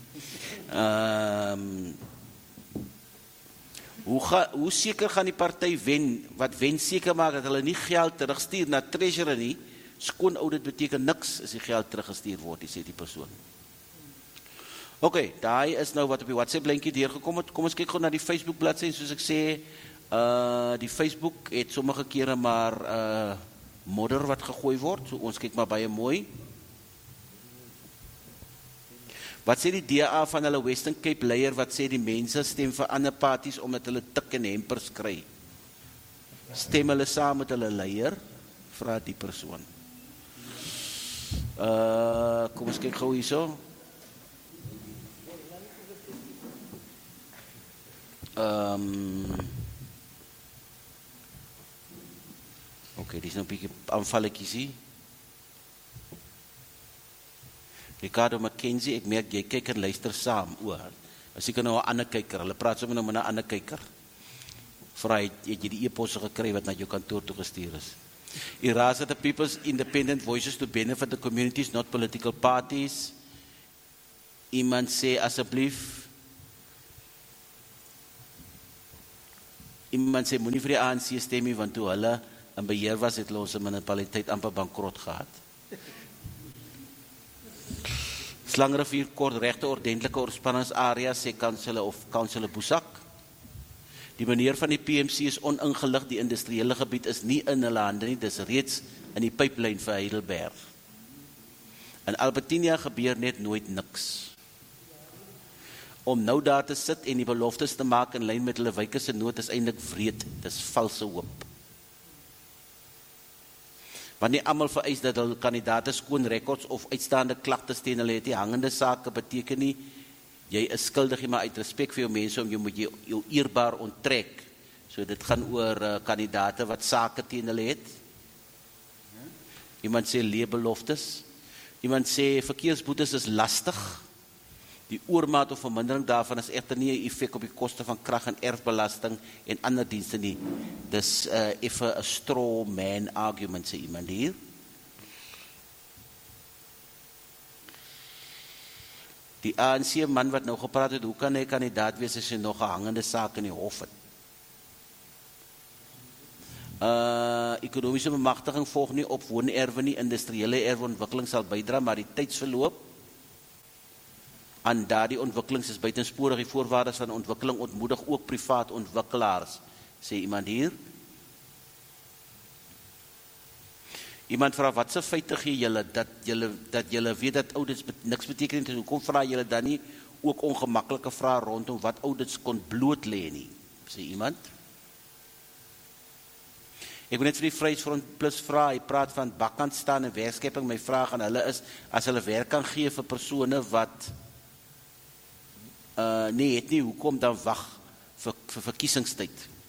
Hoe seker gaan die party wen, wat wen seker maak dat hulle nie geld terugstuur na treasury nie? Skoon audit beteken niks as die geld teruggestuur word, sê die persoon. Okay, daai is nou wat op die WhatsApp linkie deurgekom het. Kom ons kyk gou na die Facebook bladsy. Soos ek sê, die Facebook het sommige kere maar modder wat gegooi word. So ons kyk maar baie mooi. Wat sê die DA van hulle Western Cape leier wat sê die mense stem vir ander parties omdat hulle tik en hempers kry? Stem hulle saam met hulle leier? Vra die persoon. Kom ons kyk gou hierso. Okay, dis nou 'n bietjie aanvalletjies hier. Ricardo McKenzie, ek merk jy kyk en luister saam. As ek nou 'n ander kyker, hulle praat sommer nou met 'n ander kyker. Vra het jy die e-posse gekry wat na jou kantoor toe gestuur is. Erase the people's independent voices to benefit the communities, not political parties. Iemand sê asseblief. Iemand sê moenie vir die ANC stem nie, want toe hulle in beheer was, het hulle ons munisipaliteit amper bankrot gehad. Slangrivier kort regte ordentlike oorspanningsarea, sê kanselier Boesak. Die meneer van die PMC is oningelig, die industriële gebied is nie in hulle hande nie, dis reeds in die pyplyn vir Heidelberg. In Albertinia gebeur net nooit niks. Om nou daar te sit en die beloftes te maak in lyn met hulle wyke se nood is eintlik wreed, dis valse hoop. Want nie almal vereis dat hulle kandidate skoon rekords of uitstaande klagtes teen hulle het, die hangende sake beteken nie, jy is skuldig, maar uit respek vir jou mense, om jy moet jou eerbaar onttrek. So dit gaan oor kandidate wat sake teen hulle het. Iemand sê leebeloftes. Iemand sê verkeersboetes is lastig. Die oormaat of vermindering daarvan is egter nie 'n effek op die koste van krag en erfbelasting en ander dienste nie. Dis effe 'n straw man argument, sê iemand hier. Die ANC man wat nou gepraat het, hoe kan hy kandidaat wees as hy nog 'n hangende saak in die hof het? Ekonomiese bemagtiging volg nie op woonerwe nie, industriële erfontwikkeling sal bydra, maar die tydsverloop aan daardie ontwikkelings is buitensporig. Die voorwaardes van ontwikkeling ontmoedig ook privaat ontwikkelaars, sê iemand hier. Iemand vra, wat se feite gee julle dat julle weet dat audits niks beteken nie, hoekom vra julle dan nie ook ongemaklike vrae rondom wat audits kon bloot lê nie, sê iemand. Ek wil net vir die Vryheidsfront Plus vra, hy praat van bakkant staan en werkskepping. My vraag aan hulle is, as hulle werk kan gee vir persone wat nee het nie, hoekom dan wag vir verkiesingstyd?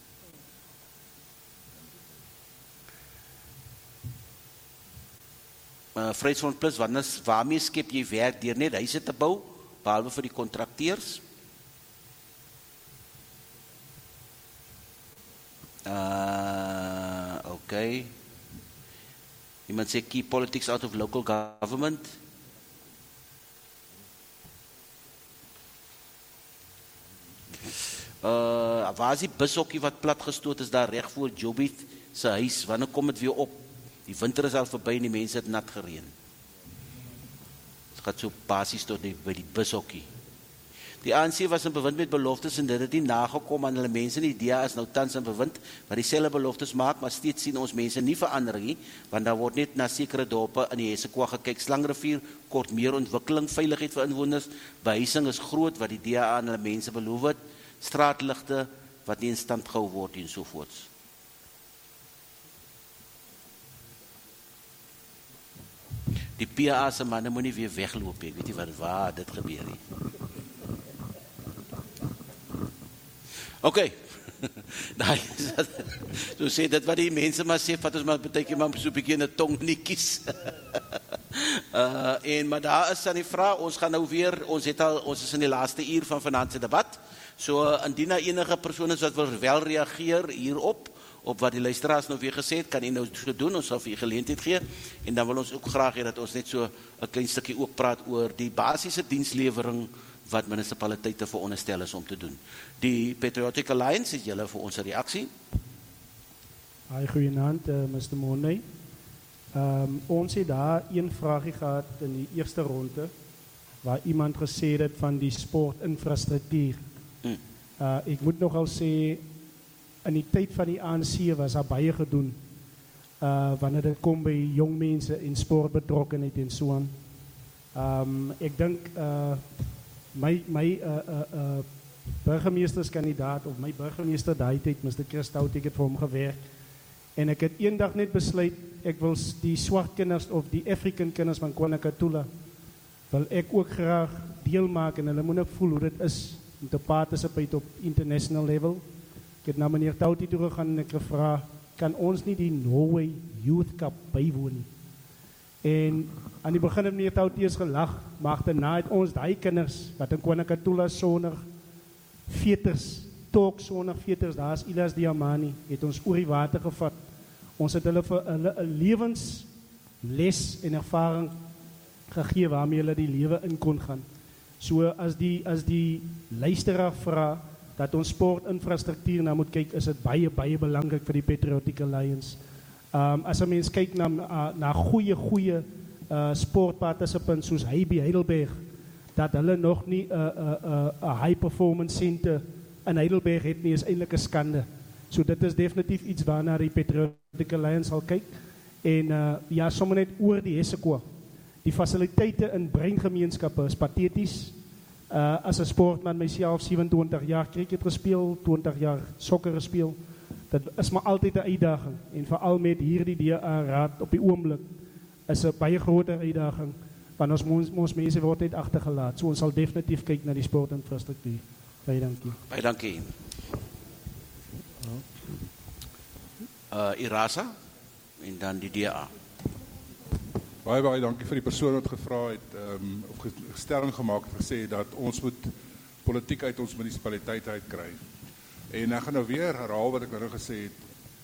Vryheidsfront Plus, waarmee skep jy werk deur net huise te bou, behalwe vir die kontrakteurs? Okay. Iemand sê keep politics out of local government. Waar is die bushokkie wat platgestoot is daar reg voor Jobith se huis? Wanneer kom dit weer op? Die winter is al verby en die mense het nat gereën. Dit gaan so basies tot by die bushokkie. Die ANC was in bewind met beloftes en dit het nie nagekom aan hulle mense nie. Die DA is nou tans in bewind wat dieselfde beloftes maak, maar steeds sien ons mense nie verandering nie, want daar word net na sekere dorpe in die Hessequa gekyk. Slangrivier kort meer ontwikkeling, veiligheid vir inwoners, behuising is groot wat die DA aan hulle mense beloof het, straatligte wat nie in stand gehou word en sovoorts. Die PA se manne moenie weer wegloop, ek weet nie waar dit gebeur nie. Okay. So sê dit wat die mense maar sê, vat ons maar partykeer maar so 'n bietjie 'n tongnietjies. Maar daar is dan die vraag, ons gaan nou weer, ons is in die laaste uur van vanaand se debat. So indien daar enige persone wat wil wel reageer hierop, op wat die luisteraars nou weer gesê het, kan u nou so doen, ons sal vir u geleentheid gee, en dan wil ons ook graag hê dat ons net so 'n klein stukkie ook praat oor die basiese dienslewering wat munisipaliteite veronderstel is om te doen. Die Patriotic Alliance, het julle vir ons 'n reaksie? Hi, goeienaand, Mr. Money. Ons het daar een vraagie gehad in die eerste ronde, waar iemand gesê het van die sportinfrastruktuur. Ek moet nogal sê, in die tyd van die ANC was daar baie gedoen, wanneer dit kom by jong mense en sportbetrokkenheid en so aan. Ek dink, my burgemeesterskandidaat, of my burgemeester daai tyd, Mr. Chris Stout, ek het vir hom gewerk, en ek het eendag net besluit, ek wil die swart kinders, of die African kinders van KwaZulu-Natal, wil ek ook graag deel maak, en hulle moet ook voel hoe dit is, om te participate op international level. Ek het na meneer Tauti toegegaan en ek gevra, kan ons nie die Norway Youth Cup bywoon nie? En aan die begin het meneer Tauti eens gelag, maar daarna het ons die kinders, wat in KwaZulu-Natal sonder veters, sonder veters, daar is Ilas Diamani, het ons oor die water gevat, Ons het hulle vir hulle 'n lewensles en ervaring gegee waarmee hulle die lewe in kon gaan. So as die luisteraar vra dat ons sportinfrastruktuur nou moet kyk, is dit baie belangrik vir die Patriotic Alliance. As 'n mens kyk na goeie sportparticipants soos HB Heidelberg, dat hulle nog nie 'n high performance center in Heidelberg het nie, is eintlik 'n skande. So dit is definitief iets waarna die Patriotic Alliance sal kyk. En ja, sommer net oor die Hessequa. Die fasiliteite in breingemeenskappe is pateties. As 'n sportman myself 27 jaar cricket gespeel, 20 jaar sokker gespeel. Dit is maar altyd 'n uitdaging en veral met hierdie DA raad op die oomblik is 'n baie groter uitdaging want ons mense word net agtergelaat. So ons sal definitief kyk na die sportinfrastruktuur. Baie dankie. Baie dankie. Irasa en dan die DA. Baie dankie vir die persoon wat gevra het of stelling gemaak het gesê dat ons moet politiek uit ons munisipaliteit uitkry. En ek gaan nou weer herhaal wat ek nou gesê het.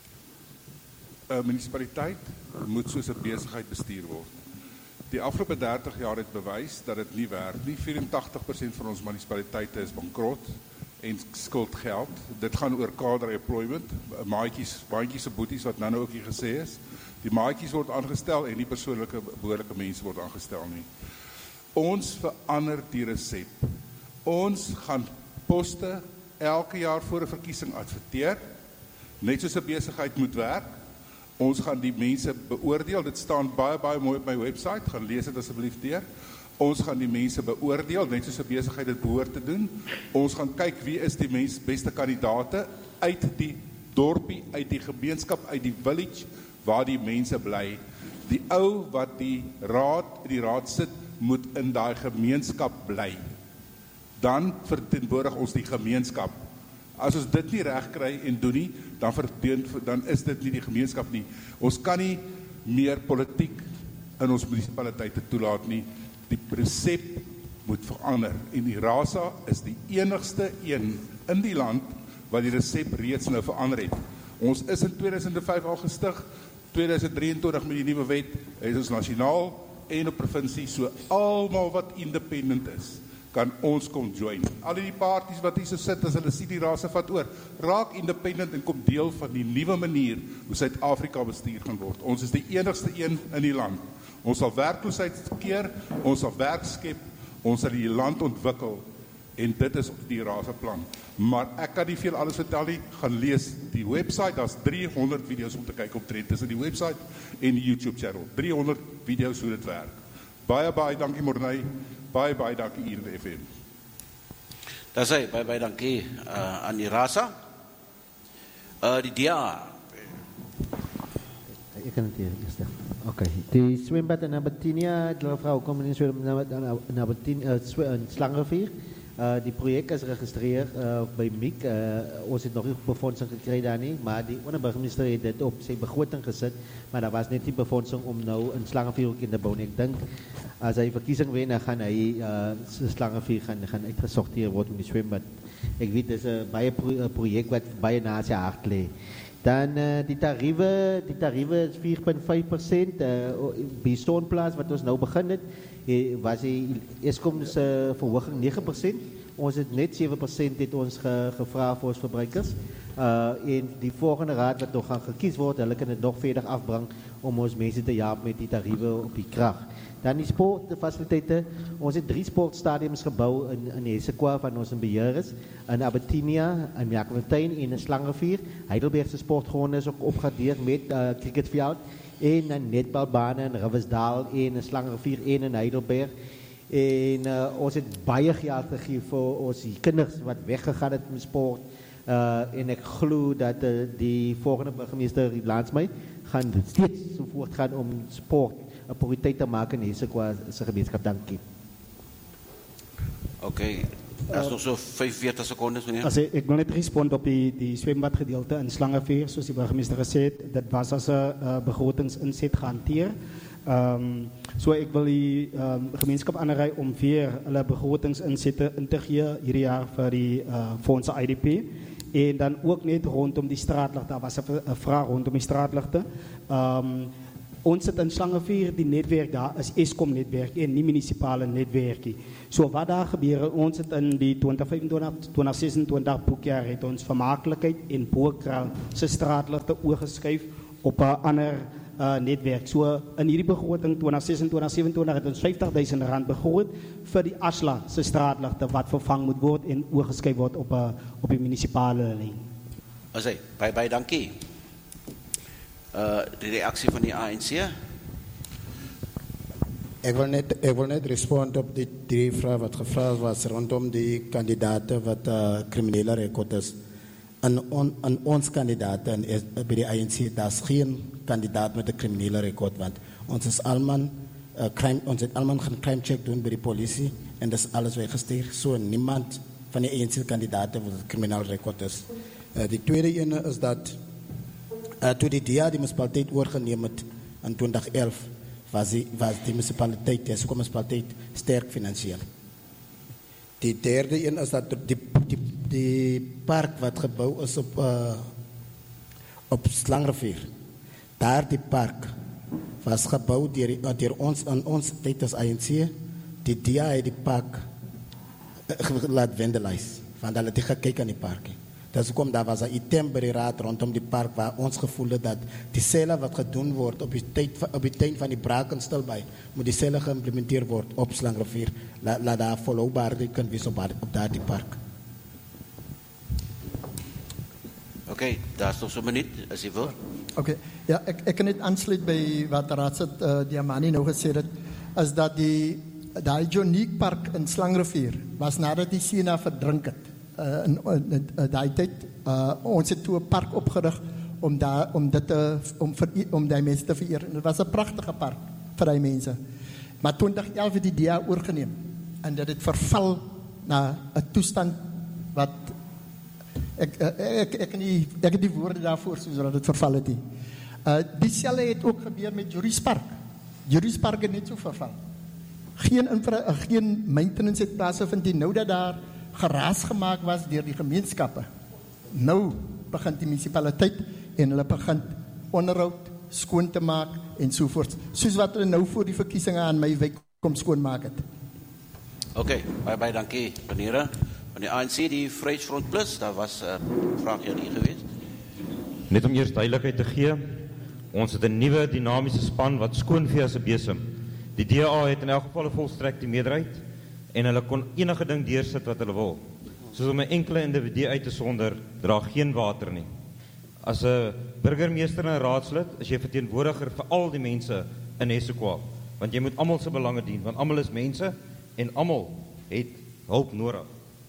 'n Munisipaliteit moet soos 'n besigheid bestuur word. Die afgelope 30 jaar het bewys dat dit nie werk nie. 84% van ons munisipaliteite is bankrot en skuld geld. Dit gaan oor kader employment, maatjies se boeties wat nou ook hier gesê is. Die maatjies word aangestel en nie behoorlike mense word aangestel nie. Ons verander die resep. Ons gaan poste elke jaar voor 'n verkiesing adverteer, net soos 'n besigheid moet werk. Ons gaan die mense beoordeel. Dit staan baie mooi op my website. Gaan lees dit asseblief deur. Ons gaan die mense beoordeel, net soos 'n besigheid dit behoort te doen. Ons gaan kyk wie is die beste kandidaate uit die dorpie, uit die gemeenskap, uit die village waar die mense bly. Die ou wat die raad sit, moet in daai gemeenskap bly. Dan verteenwoordig ons die gemeenskap. As ons dit nie reg kry en doen nie, dan is dit nie die gemeenskap nie. Ons kan nie meer politiek in ons munisipaliteite toelaat nie. Die resep moet verander. En Irasa is die enigste een in die land wat die resep reeds nou verander het. Ons is in 2005 al gestig, 2023 met die nuwe wet, is ons nasionaal en op provinsie, so almal wat independent is, kan ons kom join. Al die parties wat hier so sit, as hulle sien die Irasa vat oor, raak independent en kom deel van die nuwe manier hoe Suid-Afrika bestuur gaan word. Ons is die enigste een in die land. Ons sal werkloosheid keer, ons sal werk skep, ons sal die land ontwikkel en dit is die Irasa plan. Maar ek kan nie veel alles vertel nie, gaan lees die website, daar's 300 video's om te kyk op trend tussen die website en die YouTube channel. 300 video's hoe dit werk. Baie dankie Morney. Baie dankie hier in die FM. Daar sê, baie dankie aan Irasa. Die DA. Ik kan het hier eerst. Oké. Die zwembad in Abatinia, de mevrouw komt in Slangenrivier. Die project is geregistreerd bij MIC. Ons het nog niet befondsing gekregen daar niet, maar die onderburgemeester heeft dit op zijn begroting gezet. Maar dat was net die befondsing om nou een Slangenrivier ook in te bouwen. Ik denk, als hij verkiezing wint, dan gaan hij Slangenrivier gaan uitgesorteerd worden met die zwembad. Ik weet, het is een project wat bij naast je hart ligt. Dan die tarieven is 4,5%. Bij Stoonplaats, wat ons nou beginnen, was die Eskomse verhoging 9%. Ons het net 7% dit ons gevraagd voor ons verbruikers. En die volgende raad wat nog gaan gekies wordt, hulle kunnen het nog verder afbrengen om ons mensen te helpen met die tarieven op die kracht. Dan die sportfaciliteiten. Ons het 3 sportstadiums gebouwd in Hessequa van onze beheerders. In Abatinia, in Jacobentijn en in Slangenrivier. Heidelbergse sportgrond is ook opgegradeerd met cricketveld. En een netbalbanen in Riversdal, en in Slangenrivier, en in Heidelberg. En ons het baie geld gegeven voor onze kinders wat weggegaan het met sport. En ik geloof dat die volgende burgemeester Landsmey gaan steeds zo voortgaan om sport een prioriteit te maken in Hessequa se gemeenskap. Dankie. Oké. Dat is nog zo 45 seconden, meneer. Ik wil net responderen op die zwembadgedeelte in Slangenrivier, zoals de burgemeester gezegd. Dat was als een begrotingsinzet gehanteerd. So ik wil die gemeenskap aanraai om weer hulle begrotingsinzette in te gee hierdie jaar vir die fondse IDP En dan ook net rondom die straatligte. Daar was 'n vraag rondom die straatligte. Ons het in Slangevuur die netwerk daar is Eskom netwerk en nie munisipale netwerkie. So wat daar gebeur, ons het in die 2025-2026 boekjaar het ons vermaaklikheid en Boekral se straatligte oorgeskuif op 'n ander netwerk. So in hierdie begroting 2026-2027 het ons R50.000 begroot vir die Asla se straatligte wat vervang moet word en oorgeskuif word op die munisipale lyn. Asai, baie dankie. Die reactie van die ANC? Ik wil net responderen op die 3 vragen wat gevraagd was rondom die kandidaten wat criminele record is. Aan ons kandidaten bij de ANC, daar is geen kandidaat met een criminele record, want ons is allemaal ons het allemaal gaan crime check doen bij de politie en dat is alles weggestuurd. Zo niemand van de ANC-kandidaten wat een crimineel record is. Die tweede ene is dat toen die DIA die municipaliteit oorgeneem het in 2011 was die municipaliteit, de municipaliteit sterk financieel. Die derde een is dat die park wat gebouwd is op Slangevuur, daar die park was gebouwd door ons in ons tijd als ANC. Die DIA heeft die park laat vandalize, want hulle het gekeken aan die park. Dus daar was een item bij de raad rondom die park waar ons gevoelde dat die cellen wat gedaan wordt op het tijd van die braakstil bij, moet die cellen geïmplementeerd worden op Slangevuur. Laat daar volhoudbaar kunnen wees op die park. Oké, daar is nog zo'n minuut, als je wil. Oké, ja, ik kan niet aansluiten bij wat de raadslid Diamani nou gezegd heeft, is dat die Joniek Park in Slangevuur was nadat die Sina verdrink het. Daai tyd ons het toe 'n park opgerig om die mense te vereer. Dit was 'n pragtige park vir die mense. Maar 2011 het die DIA oorgeneem en dit het verval na 'n toestand wat ek het die woorde daarvoor sodat dit verval het nie. Dieselfde het ook gebeur met Juris Park. Juris Park het net so verval. Geen maintenance het plaasgevind nie. Nou dat daar geraas gemaakt was door die gemeenschappen. Nou begint die municipaliteit en hulle begint onderhoud skoon te maken enzovoort. Soos wat hulle nou voor die verkiezingen aan my wijk kom skoonmaak het. Oké, baie dankie, meneer. Van die ANC, die Vryheidsfront Plus, daar was een vraag hier geweest. Net om eers duidelikheid te gee, ons het 'n nuwe dinamiese span wat skoon vee as 'n besem. Die DA het in elk geval 'n volstrekte meerderheid en hulle kon enige ding deursit wat hulle wil. Soos om 'n enkele individu uit te sonder, dra geen water nie. As 'n burgemeester en 'n raadslid, is jy verteenwoordiger vir al die mense in Essequa, want jy moet almal se belange dien, want almal is mense en almal het hulp nodig.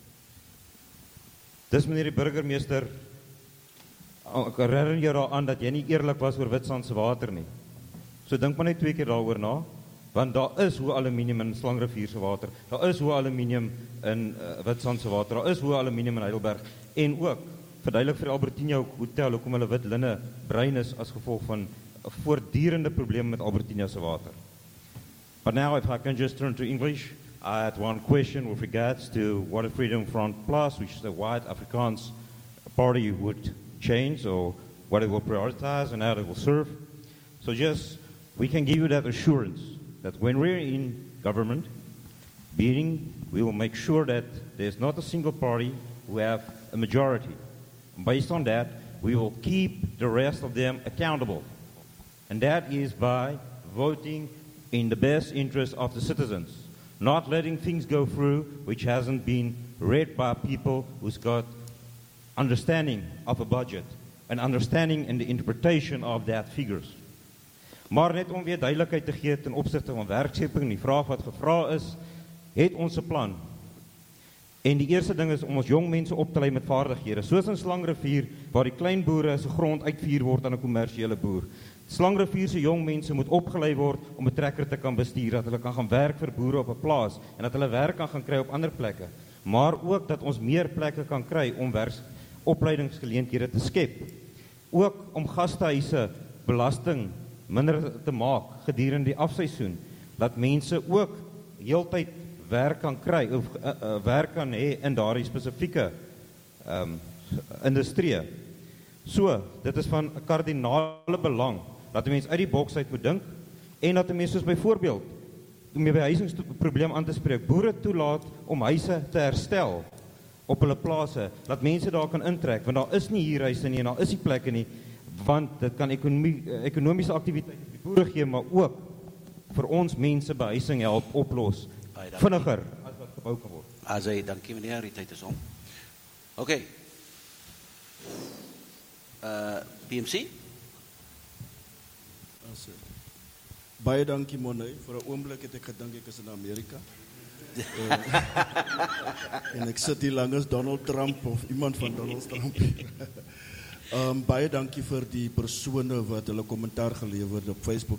Dis meneer die burgemeester, ek herinner jou daaraan dat jy nie eerlik was oor Witstrand se water nie. So dink maar net 2 keer daaroor na. Want daar is hoe aluminium in Slangevuur se water. Daar is hoe aluminium in Witstrand se water. Daar is hoe aluminium in Heidelberg. En ook, verduidelik vir Albertina Hotel, hoekom hulle wit linne bruin is as gevolg van 'n voortdurende probleem met Albertina se water. But now, if I can just turn to English, I had one question with regards to what a Freedom Front Plus, which is the white Afrikaans party, would change, or what it will prioritize and how it will serve. So just, we can give you that assurance that when we're in government, we will make sure that there's not a single party who have a majority. Based on that, we will keep the rest of them accountable. And that is by voting in the best interest of the citizens, not letting things go through which hasn't been read by people who's got understanding of a budget and understanding in the interpretation of that figures. Maar net om weer duidelikheid te gee ten opsigte van werkskeping, die vraag wat gevra is, het ons 'n plan. En die eerste ding is om ons jong mense op te lei met vaardighede, soos in Slangevuur waar die klein boere se grond uitvier word aan 'n kommersiële boer. Slangevuur se jong mense moet opgelei word om 'n trekker te kan bestuur, dat hulle kan gaan werk vir boere op 'n plaas en dat hulle werk kan gaan kry op ander plekke, maar ook dat ons meer plekke kan kry om opleidingsgeleenthede te skep. Ook om gastehuise belasting minder te maak gedurende die afseisoen, dat mense ook heeltyd werk kan kry of werk kan hê in daardie spesifieke industrie. So, dit is van 'n kardinale belang dat 'n mens uit die boks uit moet dink en dat 'n mens soos byvoorbeeld om die behuisingsprobleem aan te spreek, boere toelaat om huise te herstel op hulle plase, dat mense daar kan intrek, want daar is nie huurhuise nie en daar is nie plekke nie, want dit kan ekonomiese aktiwiteit vir die boere gee, maar ook vir ons mense behuising help oplos, vinniger as wat gebou kan word. Asai, dankie meneer, die tyd is om. OK. PMC? Baie dankie Monay, vir 'n oomblik het ek gedink ek is in Amerika. En ek sit hier langs Donald Trump of iemand van Donald Trump. Baie dankie vir die persone wat hulle kommentaar gelewer het op Facebook